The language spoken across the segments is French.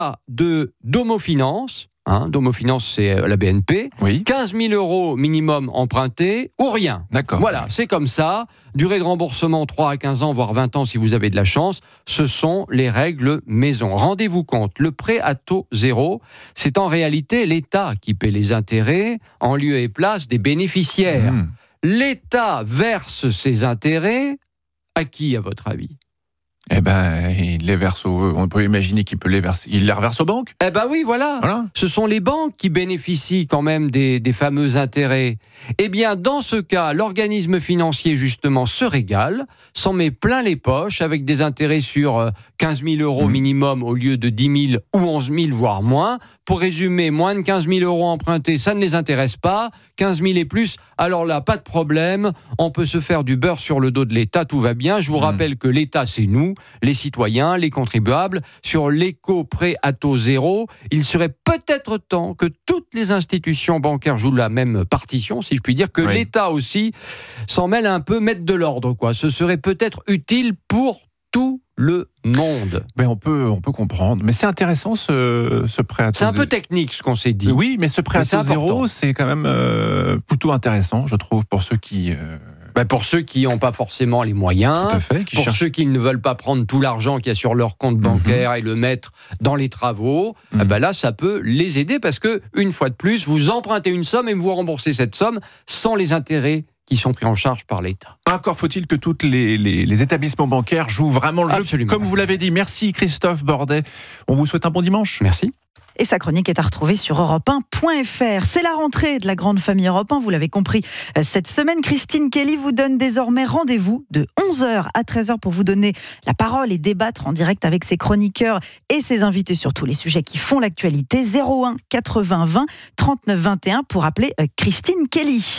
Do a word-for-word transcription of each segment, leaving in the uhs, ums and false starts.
de Domo Finance. Hein, Domo Finance, c'est la B N P. Oui. quinze mille euros minimum emprunté ou rien. D'accord. Voilà, c'est comme ça. Durée de remboursement trois à quinze ans, voire vingt ans si vous avez de la chance. Ce sont les règles maison. Rendez-vous compte, le prêt à taux zéro, c'est en réalité l'État qui paie les intérêts en lieu et place des bénéficiaires. Mmh. L'État verse ses intérêts à qui, à votre avis ? Eh ben, il les verse au, on peut imaginer qu'il peut les verser. Il les reverse aux banques. Eh ben oui, voilà. voilà. Ce sont les banques qui bénéficient quand même des, des fameux intérêts. Eh bien, dans ce cas, l'organisme financier, justement, se régale, s'en met plein les poches avec des intérêts sur quinze mille euros mmh. minimum au lieu de dix mille ou onze mille, voire moins. Pour résumer, moins de quinze mille euros empruntés, ça ne les intéresse pas. quinze mille et plus, alors là, pas de problème. On peut se faire du beurre sur le dos de l'État, tout va bien. Je vous mmh. rappelle que l'État, c'est nous, les citoyens, les contribuables. Sur l'éco-prêt à taux zéro, il serait peut-être temps que toutes les institutions bancaires jouent la même partition, si je puis dire, que oui. l'État aussi s'en mêle un peu, mettre de l'ordre, quoi. Ce serait peut-être utile pour tout le monde. Mais on peut, on peut comprendre. Mais c'est intéressant ce, ce prêt à taux zéro. C'est un peu technique ce qu'on s'est dit. Oui, mais ce prêt mais à taux zéro, c'est quand même euh, plutôt intéressant, je trouve, pour ceux qui... Euh... Ben pour ceux qui n'ont pas forcément les moyens, Tout à fait, qui pour cherchent... ceux qui ne veulent pas prendre tout l'argent qu'il y a sur leur compte bancaire mmh. et le mettre dans les travaux, mmh. ben là, ça peut les aider parce que, une fois de plus, vous empruntez une somme et vous remboursez cette somme sans les intérêts qui sont pris en charge par l'État. Encore faut-il que tous les, les, les établissements bancaires jouent vraiment le Absolument. jeu, comme vous l'avez dit. Merci Christophe Bordet. On vous souhaite un bon dimanche. Merci. Et sa chronique est à retrouver sur europe un point f r. C'est la rentrée de la grande famille Europe un, vous l'avez compris. Cette semaine, Christine Kelly vous donne désormais rendez-vous de onze heures à treize heures pour vous donner la parole et débattre en direct avec ses chroniqueurs et ses invités sur tous les sujets qui font l'actualité. zéro un quatre-vingts vingt trente-neuf vingt et un pour appeler Christine Kelly.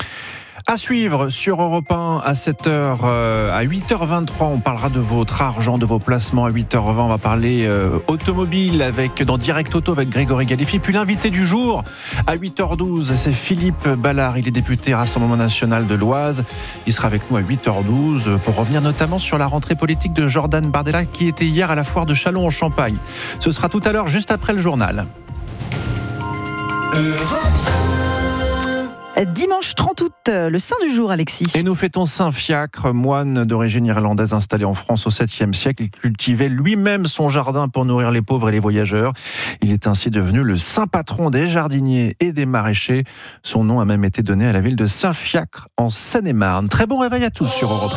À suivre sur Europe un à sept heures, euh, à huit heures vingt-trois, on parlera de votre argent, de vos placements. À huit heures vingt, on va parler euh, automobile avec, dans Direct Auto avec Grégory Galifi. Puis l'invité du jour, à huit heures douze, c'est Philippe Ballard. Il est député Rassemblement National de l'Oise. Il sera avec nous à huit heures douze pour revenir notamment sur la rentrée politique de Jordan Bardella qui était hier à la foire de Châlons en Champagne. Ce sera tout à l'heure, juste après le journal. Dimanche trente août, le saint du jour, Alexis. Et nous fêtons Saint Fiacre, moine d'origine irlandaise installé en France au septième siècle. Il cultivait lui-même son jardin pour nourrir les pauvres et les voyageurs. Il est ainsi devenu le saint patron des jardiniers et des maraîchers. Son nom a même été donné à la ville de Saint-Fiacre en Seine-et-Marne. Très bon réveil à tous sur Europe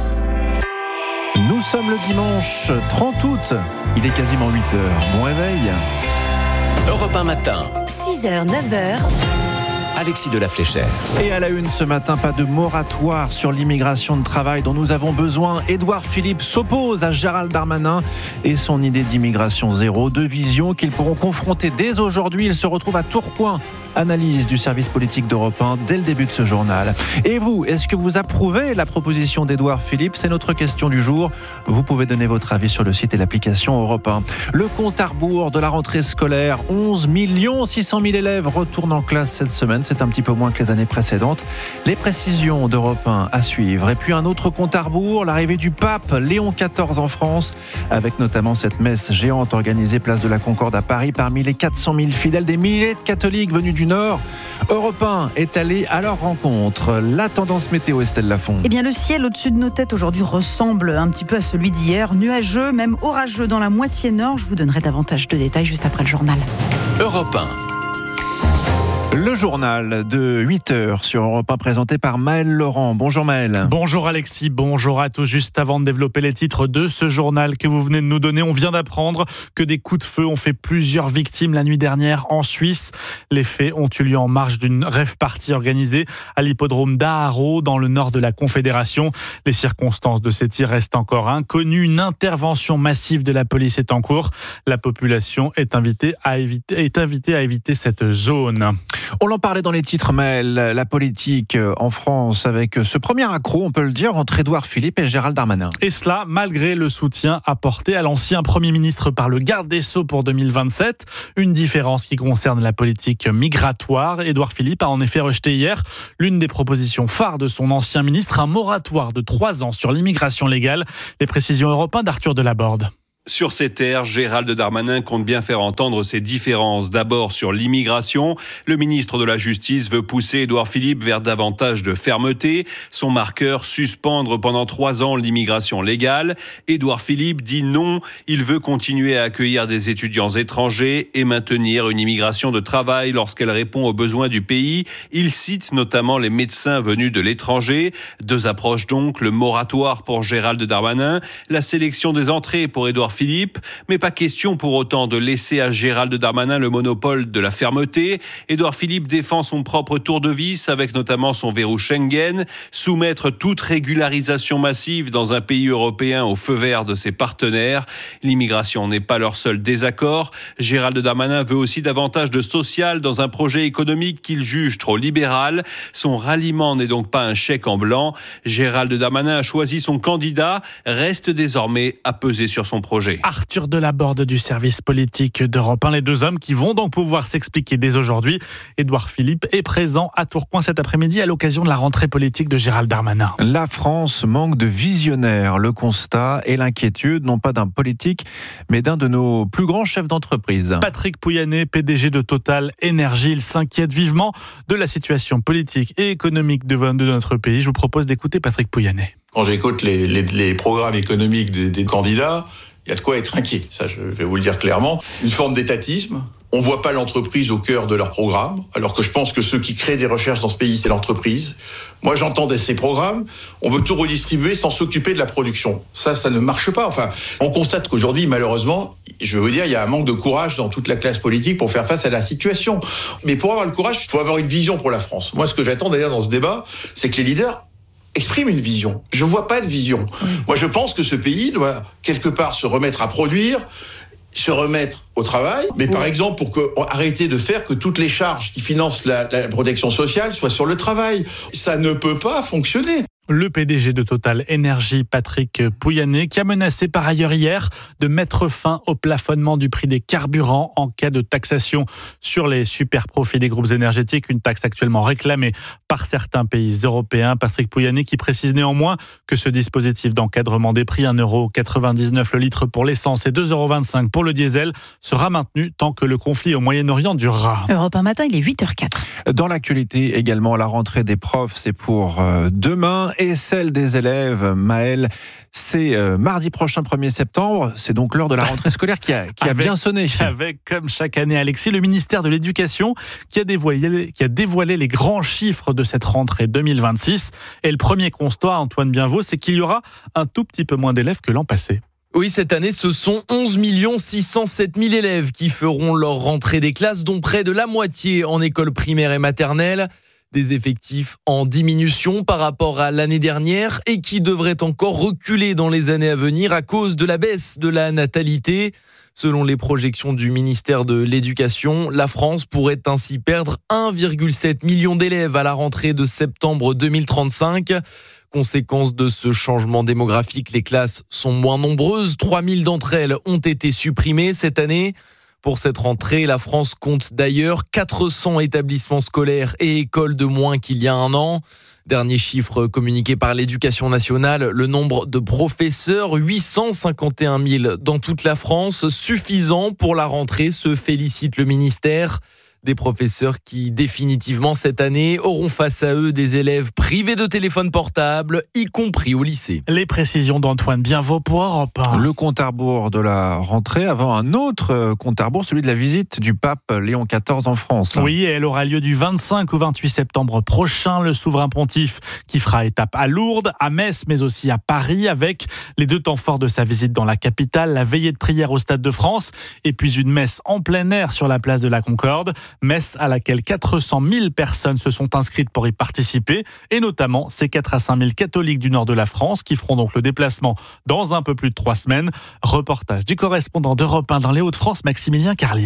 un. Nous sommes le dimanche trente août. Il est quasiment huit heures. Bon réveil. Europe un matin. six heures, neuf heures. Alexis de la Fléchère. Et à la une ce matin, pas de moratoire sur l'immigration de travail dont nous avons besoin. Édouard Philippe s'oppose à Gérald Darmanin et son idée d'immigration zéro. Deux visions qu'ils pourront confronter dès aujourd'hui. Ils se retrouvent à Tourcoing. Analyse du service politique d'Europe un dès le début de ce journal. Et vous, est-ce que vous approuvez la proposition d'Édouard Philippe ? C'est notre question du jour. Vous pouvez donner votre avis sur le site et l'application Europe un. Le compte à rebours de la rentrée scolaire. onze millions six cent mille élèves retournent en classe cette semaine. C'est un petit peu moins que les années précédentes. Les précisions d'Europe un à suivre. Et puis un autre compte à rebours, l'arrivée du pape Léon quatorze en France, avec notamment cette messe géante organisée place de la Concorde à Paris. Parmi les quatre cent mille fidèles, des milliers de catholiques venus du Nord. Europe un est allé à leur rencontre. La tendance météo, Estelle Lafont. Eh bien, le ciel au-dessus de nos têtes aujourd'hui ressemble un petit peu à celui d'hier. Nuageux, même orageux dans la moitié nord. Je vous donnerai davantage de détails juste après le journal. Europe un. Le journal de huit heures sur Europe un présenté par Maël Laurent. Bonjour Maël. Bonjour Alexis, bonjour à tous. Juste avant de développer les titres de ce journal que vous venez de nous donner, on vient d'apprendre que des coups de feu ont fait plusieurs victimes la nuit dernière en Suisse. Les faits ont eu lieu en marge d'une rave party organisée à l'hippodrome d'Aarau dans le nord de la Confédération. Les circonstances de ces tirs restent encore inconnues. Une intervention massive de la police est en cours. La population est invitée à éviter, est invitée à éviter cette zone. On en parlait dans les titres, Maël, la politique en France avec ce premier accroc, on peut le dire, entre Édouard Philippe et Gérald Darmanin. Et cela malgré le soutien apporté à l'ancien Premier ministre par le garde des Sceaux pour deux mille vingt-sept. Une différence qui concerne la politique migratoire. Édouard Philippe a en effet rejeté hier l'une des propositions phares de son ancien ministre, un moratoire de trois ans sur l'immigration légale. Les précisions Europe un d'Arthur Delaborde. Sur ces terres, Gérald Darmanin compte bien faire entendre ses différences. D'abord sur l'immigration. Le ministre de la Justice veut pousser Édouard Philippe vers davantage de fermeté. Son marqueur, suspendre pendant trois ans l'immigration légale. Édouard Philippe dit non. Il veut continuer à accueillir des étudiants étrangers et maintenir une immigration de travail lorsqu'elle répond aux besoins du pays. Il cite notamment les médecins venus de l'étranger. Deux approches donc, le moratoire pour Gérald Darmanin, la sélection des entrées pour Édouard Philippe, mais pas question pour autant de laisser à Gérald Darmanin le monopole de la fermeté. Édouard Philippe défend son propre tour de vis avec notamment son verrou Schengen, soumettre toute régularisation massive dans un pays européen au feu vert de ses partenaires. L'immigration n'est pas leur seul désaccord. Gérald Darmanin veut aussi davantage de social dans un projet économique qu'il juge trop libéral. Son ralliement n'est donc pas un chèque en blanc. Gérald Darmanin a choisi son candidat, reste désormais à peser sur son projet. Arthur Delaborde du service politique d'Europe un, les deux hommes qui vont donc pouvoir s'expliquer dès aujourd'hui. Édouard Philippe est présent à Tourcoing cet après-midi à l'occasion de la rentrée politique de Gérald Darmanin. La France manque de visionnaires. Le constat et l'inquiétude, non pas d'un politique, mais d'un de nos plus grands chefs d'entreprise. Patrick Pouyanné, P D G de Total Énergie, il s'inquiète vivement de la situation politique et économique de notre pays. Je vous propose d'écouter Patrick Pouyanné. Quand j'écoute les, les, les programmes économiques des, des candidats, il y a de quoi être inquiet, ça je vais vous le dire clairement. Une forme d'étatisme. On ne voit pas l'entreprise au cœur de leur programme, alors que je pense que ceux qui créent des recherches dans ce pays, c'est l'entreprise. Moi, j'entendais ces programmes, on veut tout redistribuer sans s'occuper de la production. Ça, ça ne marche pas. Enfin, on constate qu'aujourd'hui, malheureusement, je veux vous dire, il y a un manque de courage dans toute la classe politique pour faire face à la situation. Mais pour avoir le courage, il faut avoir une vision pour la France. Moi, ce que j'attends d'ailleurs dans ce débat, c'est que les leaders exprime une vision. Je ne vois pas de vision. Oui. Moi, je pense que ce pays doit, quelque part, se remettre à produire, se remettre au travail. Mais oui. Par exemple, pour que, arrêter de faire que toutes les charges qui financent la, la protection sociale soient sur le travail. Ça ne peut pas fonctionner. Le P D G de Total Énergie, Patrick Pouyanné, qui a menacé par ailleurs hier de mettre fin au plafonnement du prix des carburants en cas de taxation sur les super profits des groupes énergétiques, une taxe actuellement réclamée par certains pays européens. Patrick Pouyanné qui précise néanmoins que ce dispositif d'encadrement des prix, un euro quatre-vingt-dix-neuf le litre pour l'essence et deux euros vingt-cinq pour le diesel, sera maintenu tant que le conflit au Moyen-Orient durera. Europe un matin, il est huit heures quatre. Dans l'actualité également, la rentrée des profs, c'est pour demain. Et celle des élèves, Maëlle, c'est euh, mardi prochain, premier septembre. C'est donc l'heure de la rentrée scolaire qui a, qui a avec, bien sonné. Avec, comme chaque année, Alexis, le ministère de l'Éducation qui a, dévoilé, qui a dévoilé les grands chiffres de cette rentrée deux mille vingt-six. Et le premier constat, Antoine Bienvaux, c'est qu'il y aura un tout petit peu moins d'élèves que l'an passé. Oui, cette année, ce sont onze millions six cent sept mille élèves qui feront leur rentrée des classes, dont près de la moitié en école primaire et maternelle. Des effectifs en diminution par rapport à l'année dernière et qui devraient encore reculer dans les années à venir à cause de la baisse de la natalité. Selon les projections du ministère de l'Éducation, la France pourrait ainsi perdre un virgule sept million d'élèves à la rentrée de septembre deux mille trente-cinq. Conséquence de ce changement démographique, les classes sont moins nombreuses. trois mille d'entre elles ont été supprimées cette année. Pour cette rentrée, la France compte d'ailleurs quatre cents établissements scolaires et écoles de moins qu'il y a un an. Dernier chiffre communiqué par l'Éducation nationale, le nombre de professeurs, huit cent cinquante et un mille dans toute la France, suffisant pour la rentrée, se félicite le ministère. Des professeurs qui, définitivement, cette année, auront face à eux des élèves privés de téléphone portable, y compris au lycée. Les précisions d'Antoine Bienvaux pour Europe un. Le compte à rebours de la rentrée avant un autre compte à rebours, celui de la visite du pape Léon quatorze en France. Oui, et elle aura lieu du vingt-cinq au vingt-huit septembre prochain. Le souverain pontife qui fera étape à Lourdes, à Metz, mais aussi à Paris, avec les deux temps forts de sa visite dans la capitale, la veillée de prière au Stade de France, et puis une messe en plein air sur la place de la Concorde. Messe à laquelle quatre cent mille personnes se sont inscrites pour y participer, et notamment ces quatre à cinq mille catholiques du nord de la France qui feront donc le déplacement dans un peu plus de trois semaines. Reportage du correspondant d'Europe un dans les Hauts-de-France, Maximilien Carlier.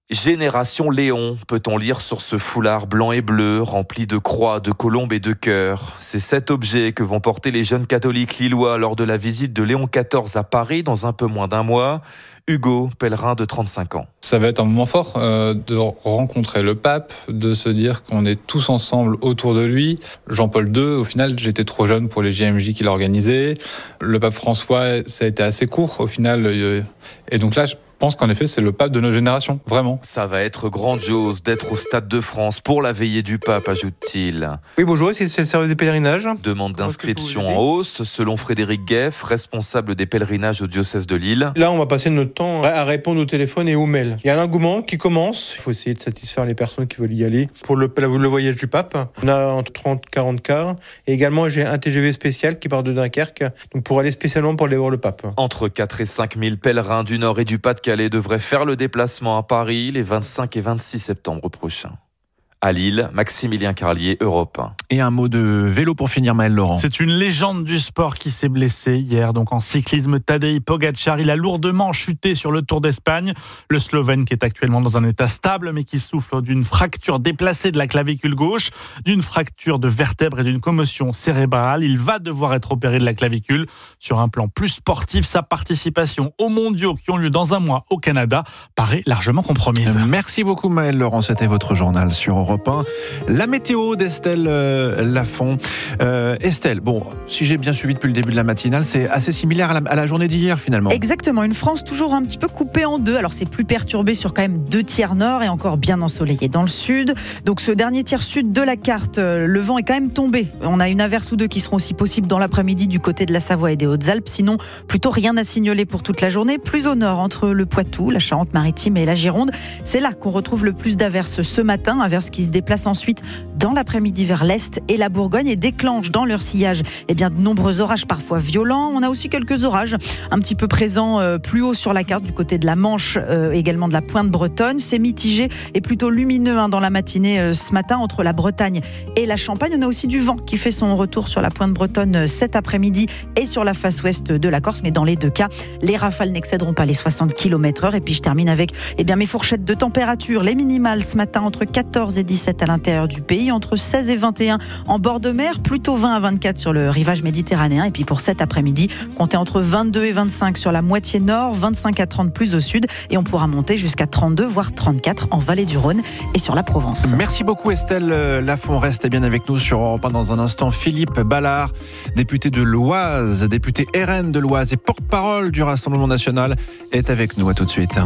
Génération Léon, peut-on lire sur ce foulard blanc et bleu, rempli de croix, de colombes et de cœurs. C'est cet objet que vont porter les jeunes catholiques lillois lors de la visite de Léon quatorze à Paris dans un peu moins d'un mois. Hugo, pèlerin de trente-cinq ans. Ça va être un moment fort euh, de rencontrer le pape, de se dire qu'on est tous ensemble autour de lui. Jean-Paul deux, au final, j'étais trop jeune pour les J M J qu'il a organisés. Le pape François, ça a été assez court au final. Et donc là, je Je pense qu'en effet, c'est le pape de notre génération, vraiment. Ça va être grandiose d'être au Stade de France pour la veillée du pape, ajoute-t-il. Oui, bonjour, est-ce que c'est le service des pèlerinages ? Demande d'inscription en hausse, selon Frédéric Gueff, responsable des pèlerinages au diocèse de Lille. Là, on va passer notre temps à répondre au téléphone et aux mails. Il y a un engouement qui commence. Il faut essayer de satisfaire les personnes qui veulent y aller. Pour le, le voyage du pape, on a entre trente et quarante cars. Et également, j'ai un T G V spécial qui part de Dunkerque, donc pour aller spécialement pour aller voir le pape. Entre quatre et cinq mille pèlerins du Nord et du Pas-de-Calais devraient faire le déplacement à Paris les vingt-cinq et vingt-six septembre prochains. À Lille, Maximilien Carlier, Europe un. Et un mot de vélo pour finir, Maël Laurent. C'est une légende du sport qui s'est blessé hier. Donc en cyclisme, Tadej Pogačar, il a lourdement chuté sur le Tour d'Espagne. Le Slovène qui est actuellement dans un état stable, mais qui souffre d'une fracture déplacée de la clavicule gauche, d'une fracture de vertèbre et d'une commotion cérébrale. Il va devoir être opéré de la clavicule. Sur un plan plus sportif, sa participation aux mondiaux qui ont lieu dans un mois au Canada paraît largement compromise. Merci beaucoup, Maël Laurent. C'était votre journal sur Europe. La météo d'Estelle euh, Lafont. Euh, Estelle, bon, si j'ai bien suivi depuis le début de la matinale, c'est assez similaire à la, à la journée d'hier finalement. Exactement, une France toujours un petit peu coupée en deux. Alors c'est plus perturbé sur quand même deux tiers nord et encore bien ensoleillé dans le sud. Donc ce dernier tiers sud de la carte, le vent est quand même tombé. On a une averse ou deux qui seront aussi possibles dans l'après-midi du côté de la Savoie et des Hautes-Alpes. Sinon, plutôt rien à signaler pour toute la journée. Plus au nord, entre le Poitou, la Charente-Maritime et la Gironde, c'est là qu'on retrouve le plus d'averses ce matin. Averses qui se déplacent ensuite dans l'après-midi vers l'est et la Bourgogne et déclenchent dans leur sillage eh bien, de nombreux orages parfois violents. On a aussi quelques orages un petit peu présents euh, plus haut sur la carte du côté de la Manche, euh, également de la pointe bretonne. C'est mitigé et plutôt lumineux hein, dans la matinée euh, ce matin entre la Bretagne et la Champagne. On a aussi du vent qui fait son retour sur la pointe bretonne euh, cet après-midi et sur la face ouest de la Corse. Mais dans les deux cas, les rafales n'excéderont pas les soixante kilomètres heure. Et puis je termine avec eh bien, mes fourchettes de température. Les minimales ce matin entre quatorze et dix-sept à l'intérieur du pays, entre seize et vingt et un en bord de mer, plutôt vingt à vingt-quatre sur le rivage méditerranéen. Et puis pour cet après-midi, comptez entre vingt-deux et vingt-cinq sur la moitié nord, vingt-cinq à trente plus au sud, et on pourra monter jusqu'à trente-deux voire trente-quatre en vallée du Rhône et sur la Provence. Merci beaucoup Estelle Lafont. Restez bien avec nous sur Europe un dans un instant. Philippe Ballard, député de l'Oise, député R N de l'Oise et porte-parole du Rassemblement national, est avec nous. À tout de suite.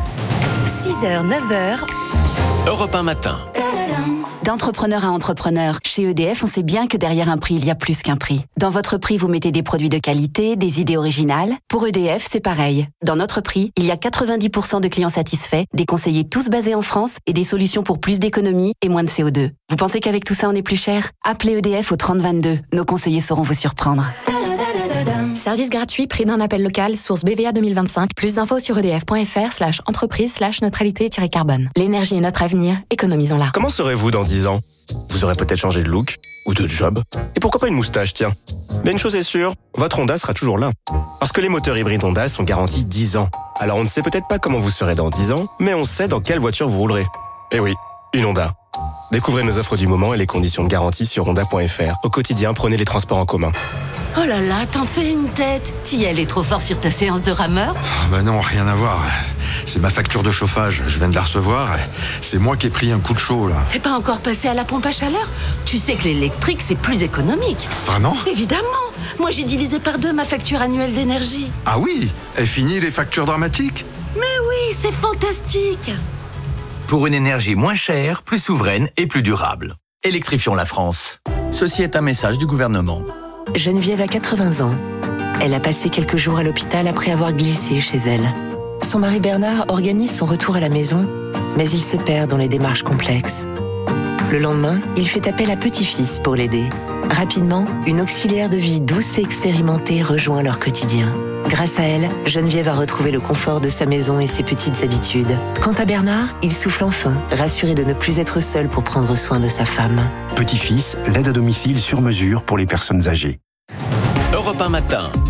six heures, neuf heures. Europe un matin. D'entrepreneur à entrepreneur, chez E D F, on sait bien que derrière un prix, il y a plus qu'un prix. Dans votre prix, vous mettez des produits de qualité, des idées originales. Pour E D F, c'est pareil. Dans notre prix, il y a quatre-vingt-dix pour cent de clients satisfaits, des conseillers tous basés en France et des solutions pour plus d'économie et moins de C O deux. Vous pensez qu'avec tout ça, on est plus cher ? Appelez E D F au trente vingt-deux. Nos conseillers sauront vous surprendre. Service gratuit, prix d'un appel local, source B V A deux mille vingt-cinq. Plus d'infos sur edf.fr slash entreprise slash neutralité-carbone. L'énergie est notre avenir, économisons-la. Comment serez-vous dans dix ans ? Vous aurez peut-être changé de look ou de job. Et pourquoi pas une moustache, tiens ? Mais une chose est sûre, votre Honda sera toujours là. Parce que les moteurs hybrides Honda sont garantis dix ans. Alors on ne sait peut-être pas comment vous serez dans dix ans, mais on sait dans quelle voiture vous roulerez. Eh oui, une Honda. Découvrez nos offres du moment et les conditions de garantie sur honda point f r. Au quotidien, prenez les transports en commun. Oh là là, t'en fais une tête. T'y allais trop fort sur ta séance de rameur ? Oh bah non, rien à voir. C'est ma facture de chauffage. Je viens de la recevoir. C'est moi qui ai pris un coup de chaud, là. T'es pas encore passé à la pompe à chaleur ? Tu sais que l'électrique, c'est plus économique. Vraiment ? Évidemment. Moi, j'ai divisé par deux ma facture annuelle d'énergie. Ah oui ? Et fini les factures dramatiques ? Mais oui, c'est fantastique. Pour une énergie moins chère, plus souveraine et plus durable. Électrifions la France. Ceci est un message du gouvernement. Geneviève a quatre-vingts ans. Elle a passé quelques jours à l'hôpital après avoir glissé chez elle. Son mari Bernard organise son retour à la maison, mais il se perd dans les démarches complexes. Le lendemain, il fait appel à petit-fils pour l'aider. Rapidement, une auxiliaire de vie douce et expérimentée rejoint leur quotidien. Grâce à elle, Geneviève a retrouvé le confort de sa maison et ses petites habitudes. Quant à Bernard, il souffle enfin, rassuré de ne plus être seul pour prendre soin de sa femme. Petit-fils, l'aide à domicile sur mesure pour les personnes âgées. Europe un matin.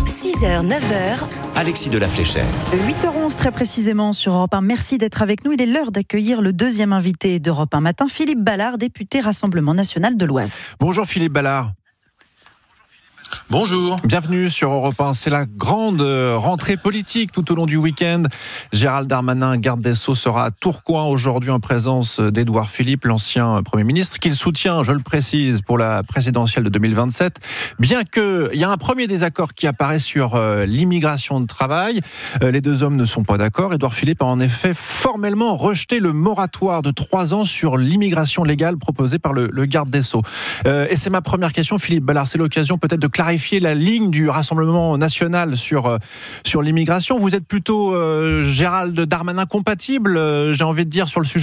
six heures, neuf heures. Alexis de la Fléchère. huit heures onze très précisément sur Europe un. Merci d'être avec nous. Il est l'heure d'accueillir le deuxième invité d'Europe un Matin, Philippe Ballard, député Rassemblement National de l'Oise. Bonjour Philippe Ballard. Bonjour. Bienvenue sur Europe un. C'est la grande rentrée politique tout au long du week-end. Gérald Darmanin, garde des Sceaux, sera à Tourcoing aujourd'hui en présence d'Édouard Philippe, l'ancien Premier ministre, qu'il soutient, je le précise, pour la présidentielle de deux mille vingt-sept. Bien qu'il y a un premier désaccord qui apparaît sur euh, l'immigration de travail, euh, les deux hommes ne sont pas d'accord. Édouard Philippe a en effet formellement rejeté le moratoire de trois ans sur l'immigration légale proposé par le, le garde des Sceaux. Euh, et c'est ma première question, Philippe Ballard. C'est l'occasion peut-être de clarifier la ligne du Rassemblement national sur, euh, sur l'immigration. Vous êtes plutôt euh, Gérald Darmanin compatible, euh, j'ai envie de dire, sur le sujet ?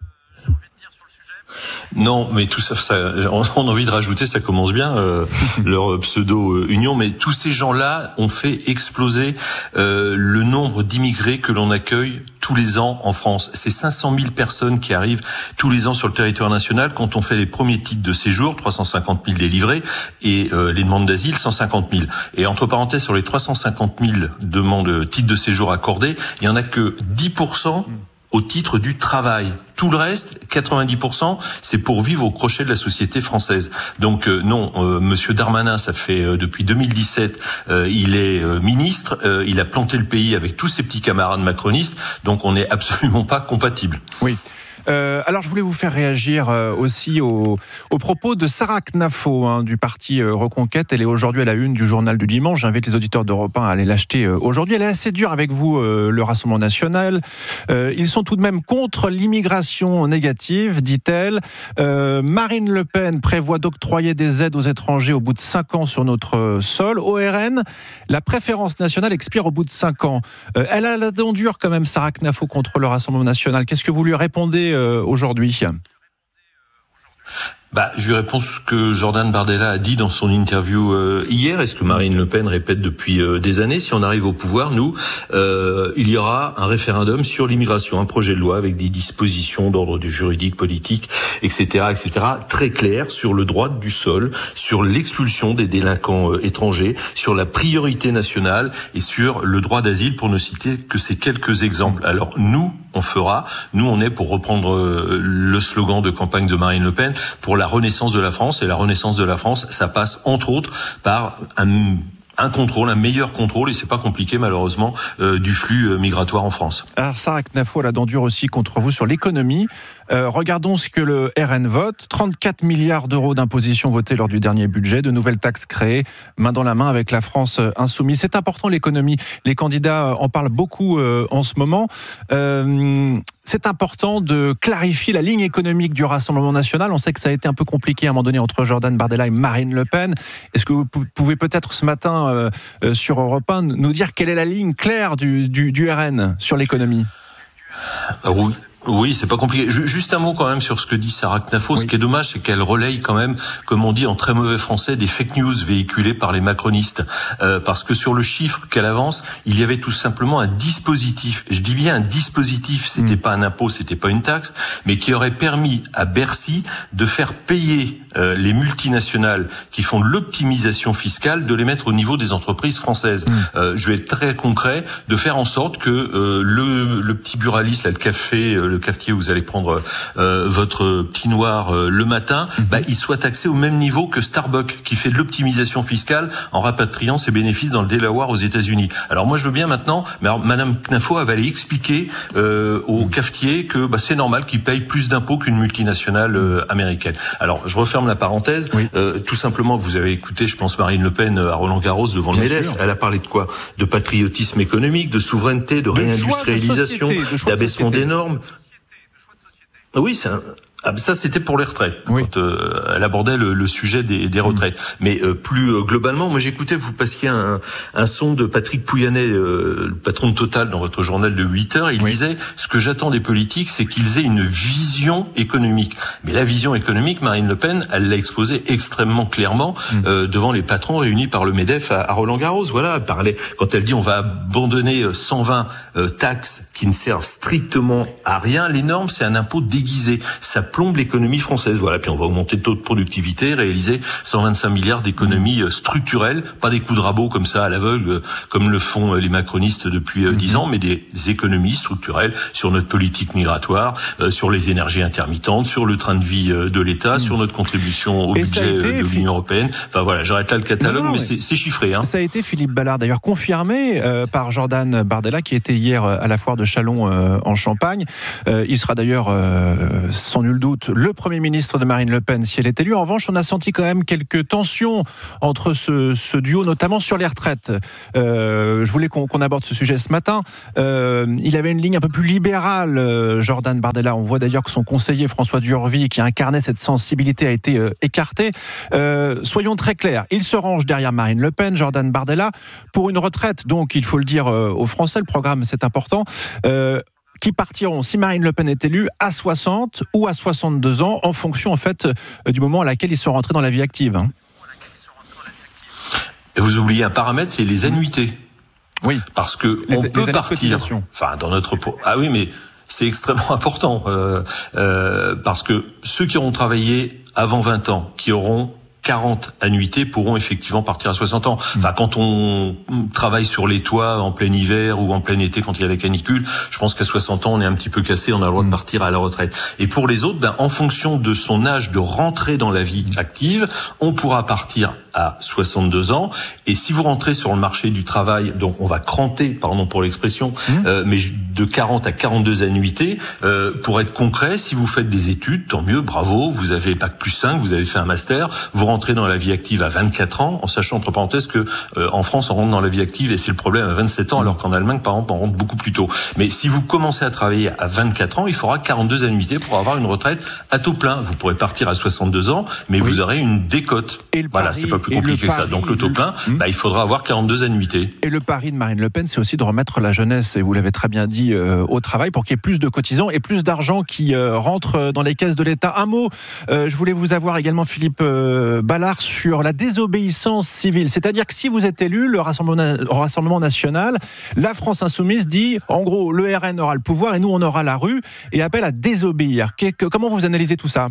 Non, mais tout ça, ça on a envie de rajouter, ça commence bien, euh, leur pseudo-union, mais tous ces gens-là ont fait exploser euh, le nombre d'immigrés que l'on accueille tous les ans en France. C'est cinq cent mille personnes qui arrivent tous les ans sur le territoire national. Quand on fait les premiers titres de séjour, trois cent cinquante mille délivrés, et euh, les demandes d'asile, cent cinquante mille. Et entre parenthèses, sur les trois cent cinquante mille demandes, titres de séjour accordés, il y en a que dix pour cent au titre du travail. Tout le reste, quatre-vingt-dix pour cent, c'est pour vivre au crochet de la société française. Donc euh, non, euh, Monsieur Darmanin, ça fait euh, depuis deux mille dix-sept, euh, il est euh, ministre, euh, il a planté le pays avec tous ses petits camarades macronistes, donc on n'est absolument pas compatibles. Oui. Euh, alors je voulais vous faire réagir euh, aussi aux au propos de Sarah Knafo hein, du parti euh, Reconquête. Elle est aujourd'hui à la une du journal du dimanche. J'invite les auditeurs d'Europe un à aller l'acheter euh, aujourd'hui. Elle est assez dure avec vous, euh, le Rassemblement national. Euh, ils sont tout de même contre l'immigration négative, dit-elle. Euh, Marine Le Pen prévoit d'octroyer des aides aux étrangers au bout de cinq ans sur notre sol. O R N, la préférence nationale expire au bout de cinq ans. Euh, elle a la dent dure quand même, Sarah Knafo, contre le Rassemblement national. Qu'est-ce que vous lui répondez aujourd'hui ? Bah, je lui réponds ce que Jordan Bardella a dit dans son interview euh, hier, et ce que Marine Le Pen répète depuis euh, des années. Si on arrive au pouvoir, nous, euh, il y aura un référendum sur l'immigration, un projet de loi avec des dispositions d'ordre du juridique, politique, et cetera, et cetera, très clair sur le droit du sol, sur l'expulsion des délinquants euh, étrangers, sur la priorité nationale et sur le droit d'asile, pour ne citer que ces quelques exemples. Alors nous, on fera, nous, on est, pour reprendre euh, le slogan de campagne de Marine Le Pen, pour la la renaissance de la France. Et la renaissance de la France, ça passe entre autres par un, un contrôle, un meilleur contrôle, et c'est pas compliqué malheureusement, euh, du flux migratoire en France. Alors Sarah Knafo, elle a dent dure aussi contre vous sur l'économie. Euh, regardons ce que le R N vote. trente-quatre milliards d'euros d'impositions votées lors du dernier budget, de nouvelles taxes créées, main dans la main avec la France insoumise. C'est important l'économie. Les candidats en parlent beaucoup euh, en ce moment. Euh, c'est important de clarifier la ligne économique du Rassemblement national. On sait que ça a été un peu compliqué à un moment donné entre Jordan Bardella et Marine Le Pen. Est-ce que vous pouvez peut-être ce matin euh, euh, sur Europe un nous dire quelle est la ligne claire du, du, du R N sur l'économie ? Ah oui. Oui, c'est pas compliqué. Juste un mot quand même sur ce que dit Sarah Knafo. Oui. Ce qui est dommage, c'est qu'elle relaye quand même, comme on dit en très mauvais français, des fake news véhiculées par les macronistes. Euh, parce que sur le chiffre qu'elle avance, il y avait tout simplement un dispositif. Je dis bien un dispositif. C'était mmh. pas un impôt, c'était pas une taxe, mais qui aurait permis à Bercy de faire payer euh, les multinationales qui font de l'optimisation fiscale, de les mettre au niveau des entreprises françaises. Mmh. Euh, je vais être très concret, de faire en sorte que euh, le, le petit buraliste, là, le café, euh, le cafetier où vous allez prendre euh, votre petit noir euh, le matin, mmh. bah, il soit taxé au même niveau que Starbucks, qui fait de l'optimisation fiscale en rapatriant ses bénéfices dans le Delaware aux États-Unis. Alors moi je veux bien maintenant, mais alors, Madame Knafo elle va aller expliquer euh, aux cafetiers que bah, c'est normal qu'ils payent plus d'impôts qu'une multinationale euh, américaine. Alors je referme la parenthèse. Oui. Euh, tout simplement, vous avez écouté, je pense, Marine Le Pen à Roland-Garros devant bien le MEDEF. Elle a parlé de quoi ? De patriotisme économique, de souveraineté, de, de réindustrialisation, de d'abaissement des normes. Oui, c'est un... Ah, ça, c'était pour les retraites, oui. quand euh, elle abordait le, le sujet des, des retraites. Mmh. Mais euh, plus euh, globalement, moi j'écoutais, vous passiez un, un son de Patrick Pouyanné, euh, le patron de Total, dans votre journal de huit heures. Il oui. disait, ce que j'attends des politiques, c'est qu'ils aient une vision économique. Mais la vision économique, Marine Le Pen, elle l'a exposée extrêmement clairement mmh. euh, devant les patrons réunis par le MEDEF à, à Roland-Garros. Voilà, elle parlait, quand elle dit on va abandonner cent vingt euh, taxes qui ne servent strictement à rien, les normes, c'est un impôt déguisé. Ça plombe l'économie française. Voilà, puis on va augmenter le taux de productivité, réaliser cent vingt-cinq milliards d'économies structurelles, pas des coups de rabot comme ça à l'aveugle, comme le font les macronistes depuis dix ans, mais des économies structurelles sur notre politique migratoire, euh, sur les énergies intermittentes, sur le train de vie de l'État, mmh. sur notre contribution au Et budget été, de l'Union européenne. Enfin voilà, j'arrête là le catalogue, non, non, mais, mais c'est chiffré. Hein. Ça a été, Philippe Ballard, d'ailleurs confirmé euh, par Jordan Bardella, qui était hier à la foire de Châlons euh, en Champagne. Euh, il sera d'ailleurs, euh, sans nul doute, le Premier ministre de Marine Le Pen si elle est élue. En revanche, on a senti quand même quelques tensions entre ce, ce duo, notamment sur les retraites. Euh, je voulais qu'on qu'on aborde ce sujet ce matin. Euh, il avait une ligne un peu plus libérale, euh, Jordan Bardella. On voit d'ailleurs que son conseiller François Durvy, qui incarnait cette sensibilité, a été euh, écarté. Euh, soyons très clairs, il se range derrière Marine Le Pen, Jordan Bardella, pour une retraite. Donc, il faut le dire euh, aux Français, le programme, c'est important. Euh, qui partiront, si Marine Le Pen est élue, à soixante ou à soixante-deux ans, en fonction en fait du moment à laquelle ils sont rentrés dans la vie active. Hein. Et vous oubliez un paramètre, c'est les annuités. Oui. Parce que les, on les peut partir. Enfin, dans notre ah oui, mais c'est extrêmement important euh, euh, parce que ceux qui auront travaillé avant vingt ans, qui auront quarante annuités pourront effectivement partir à soixante ans. Enfin, quand on travaille sur les toits en plein hiver ou en plein été quand il y a la canicule, je pense qu'à soixante ans, on est un petit peu cassé, on a le droit de partir à la retraite. Et pour les autres, ben, en fonction de son âge de rentrer dans la vie active, on pourra partir à soixante-deux ans. Et si vous rentrez sur le marché du travail, donc on va cranter, pardon pour l'expression, mmh. euh, mais de quarante à quarante-deux annuités, euh, pour être concret, si vous faites des études, tant mieux, bravo, vous avez bac plus cinq, vous avez fait un master, vous rentrez dans la vie active à vingt-quatre ans, en sachant entre parenthèses que euh, en France on rentre dans la vie active et c'est le problème à vingt-sept ans, alors qu'en Allemagne par exemple on rentre beaucoup plus tôt. Mais si vous commencez à travailler à vingt-quatre ans, il faudra quarante-deux annuités pour avoir une retraite à taux plein. Vous pourrez partir à soixante-deux ans, mais oui. vous aurez une décote. Et le voilà, pari, c'est pas plus compliqué que ça. Donc le taux plein, le... bah, il faudra avoir quarante-deux annuités. Et le pari de Marine Le Pen, c'est aussi de remettre la jeunesse, et vous l'avez très bien dit, euh, au travail pour qu'il y ait plus de cotisants et plus d'argent qui euh, rentre dans les caisses de l'État. Un mot, euh, je voulais vous avoir également, Philippe euh, Ballard, sur la désobéissance civile. C'est-à-dire que si vous êtes élu, le Rassemblement, Rassemblement national, la France insoumise dit, en gros, le R N aura le pouvoir et nous, on aura la rue, et appelle à désobéir. Que, que, comment vous analysez tout ça ?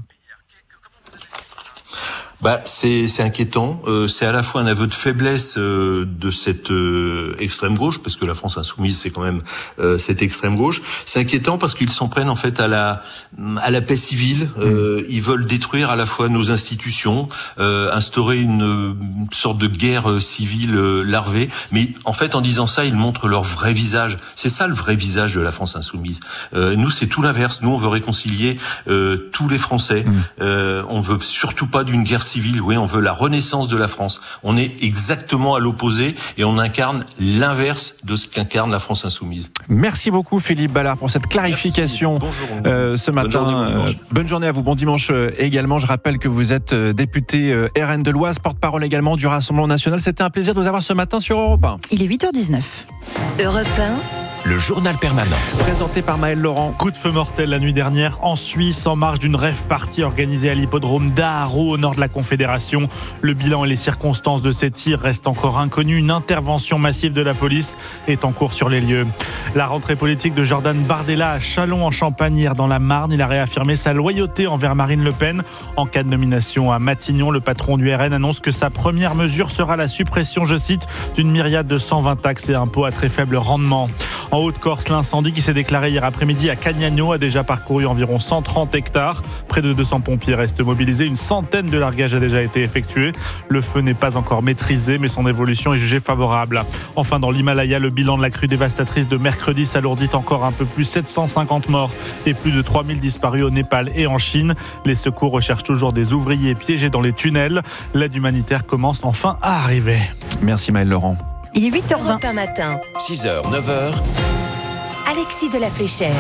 Bah, c'est, c'est inquiétant. Euh, c'est à la fois un aveu de faiblesse euh, de cette euh, extrême gauche, parce que la France insoumise, c'est quand même euh, cette extrême gauche. C'est inquiétant parce qu'ils s'en prennent en fait à la à la paix civile. Euh, ils veulent détruire à la fois nos institutions, euh, instaurer une, une sorte de guerre civile euh, larvée. Mais en fait, en disant ça, ils montrent leur vrai visage. C'est ça le vrai visage de la France insoumise. Euh, nous, c'est tout l'inverse. Nous, on veut réconcilier euh, tous les Français. Mmh. Euh, on veut surtout pas d'une guerre civile, oui, on veut la renaissance de la France. On est exactement à l'opposé et on incarne l'inverse de ce qu'incarne la France insoumise. Merci beaucoup Philippe Ballard pour cette clarification euh, ce matin. Bonne journée, bon dimanche. Euh, bonne journée à vous, bon dimanche euh, également. Je rappelle que vous êtes euh, député euh, R N de l'Oise, porte-parole également du Rassemblement national. C'était un plaisir de vous avoir ce matin sur Europe un. Il est huit heures dix-neuf. Europe un. Le journal permanent. Présenté par Maël Laurent. Coup de feu mortel la nuit dernière en Suisse, en marge d'une rave party organisée à l'hippodrome d'Aaro au nord de la Confédération. Le bilan et les circonstances de ces tirs restent encore inconnus. Une intervention massive de la police est en cours sur les lieux. La rentrée politique de Jordan Bardella à Châlons en Champagne hier dans la Marne. Il a réaffirmé sa loyauté envers Marine Le Pen. En cas de nomination à Matignon, le patron du R N annonce que sa première mesure sera la suppression, je cite, d'une myriade de cent vingt taxes et impôts à très faible rendement. En Haute-Corse, l'incendie qui s'est déclaré hier après-midi à Cagnagno a déjà parcouru environ cent trente hectares. Près de deux cents pompiers restent mobilisés. Une centaine de largages a déjà été effectué. Le feu n'est pas encore maîtrisé, mais son évolution est jugée favorable. Enfin, dans l'Himalaya, le bilan de la crue dévastatrice de mercredi s'alourdit encore un peu plus. sept cent cinquante morts et plus de trois mille disparus au Népal et en Chine. Les secours recherchent toujours des ouvriers piégés dans les tunnels. L'aide humanitaire commence enfin à arriver. Merci Maël Laurent. Il est huit heures vingt. Europe un matin. six heures, neuf heures. Alexis de la Fléchère.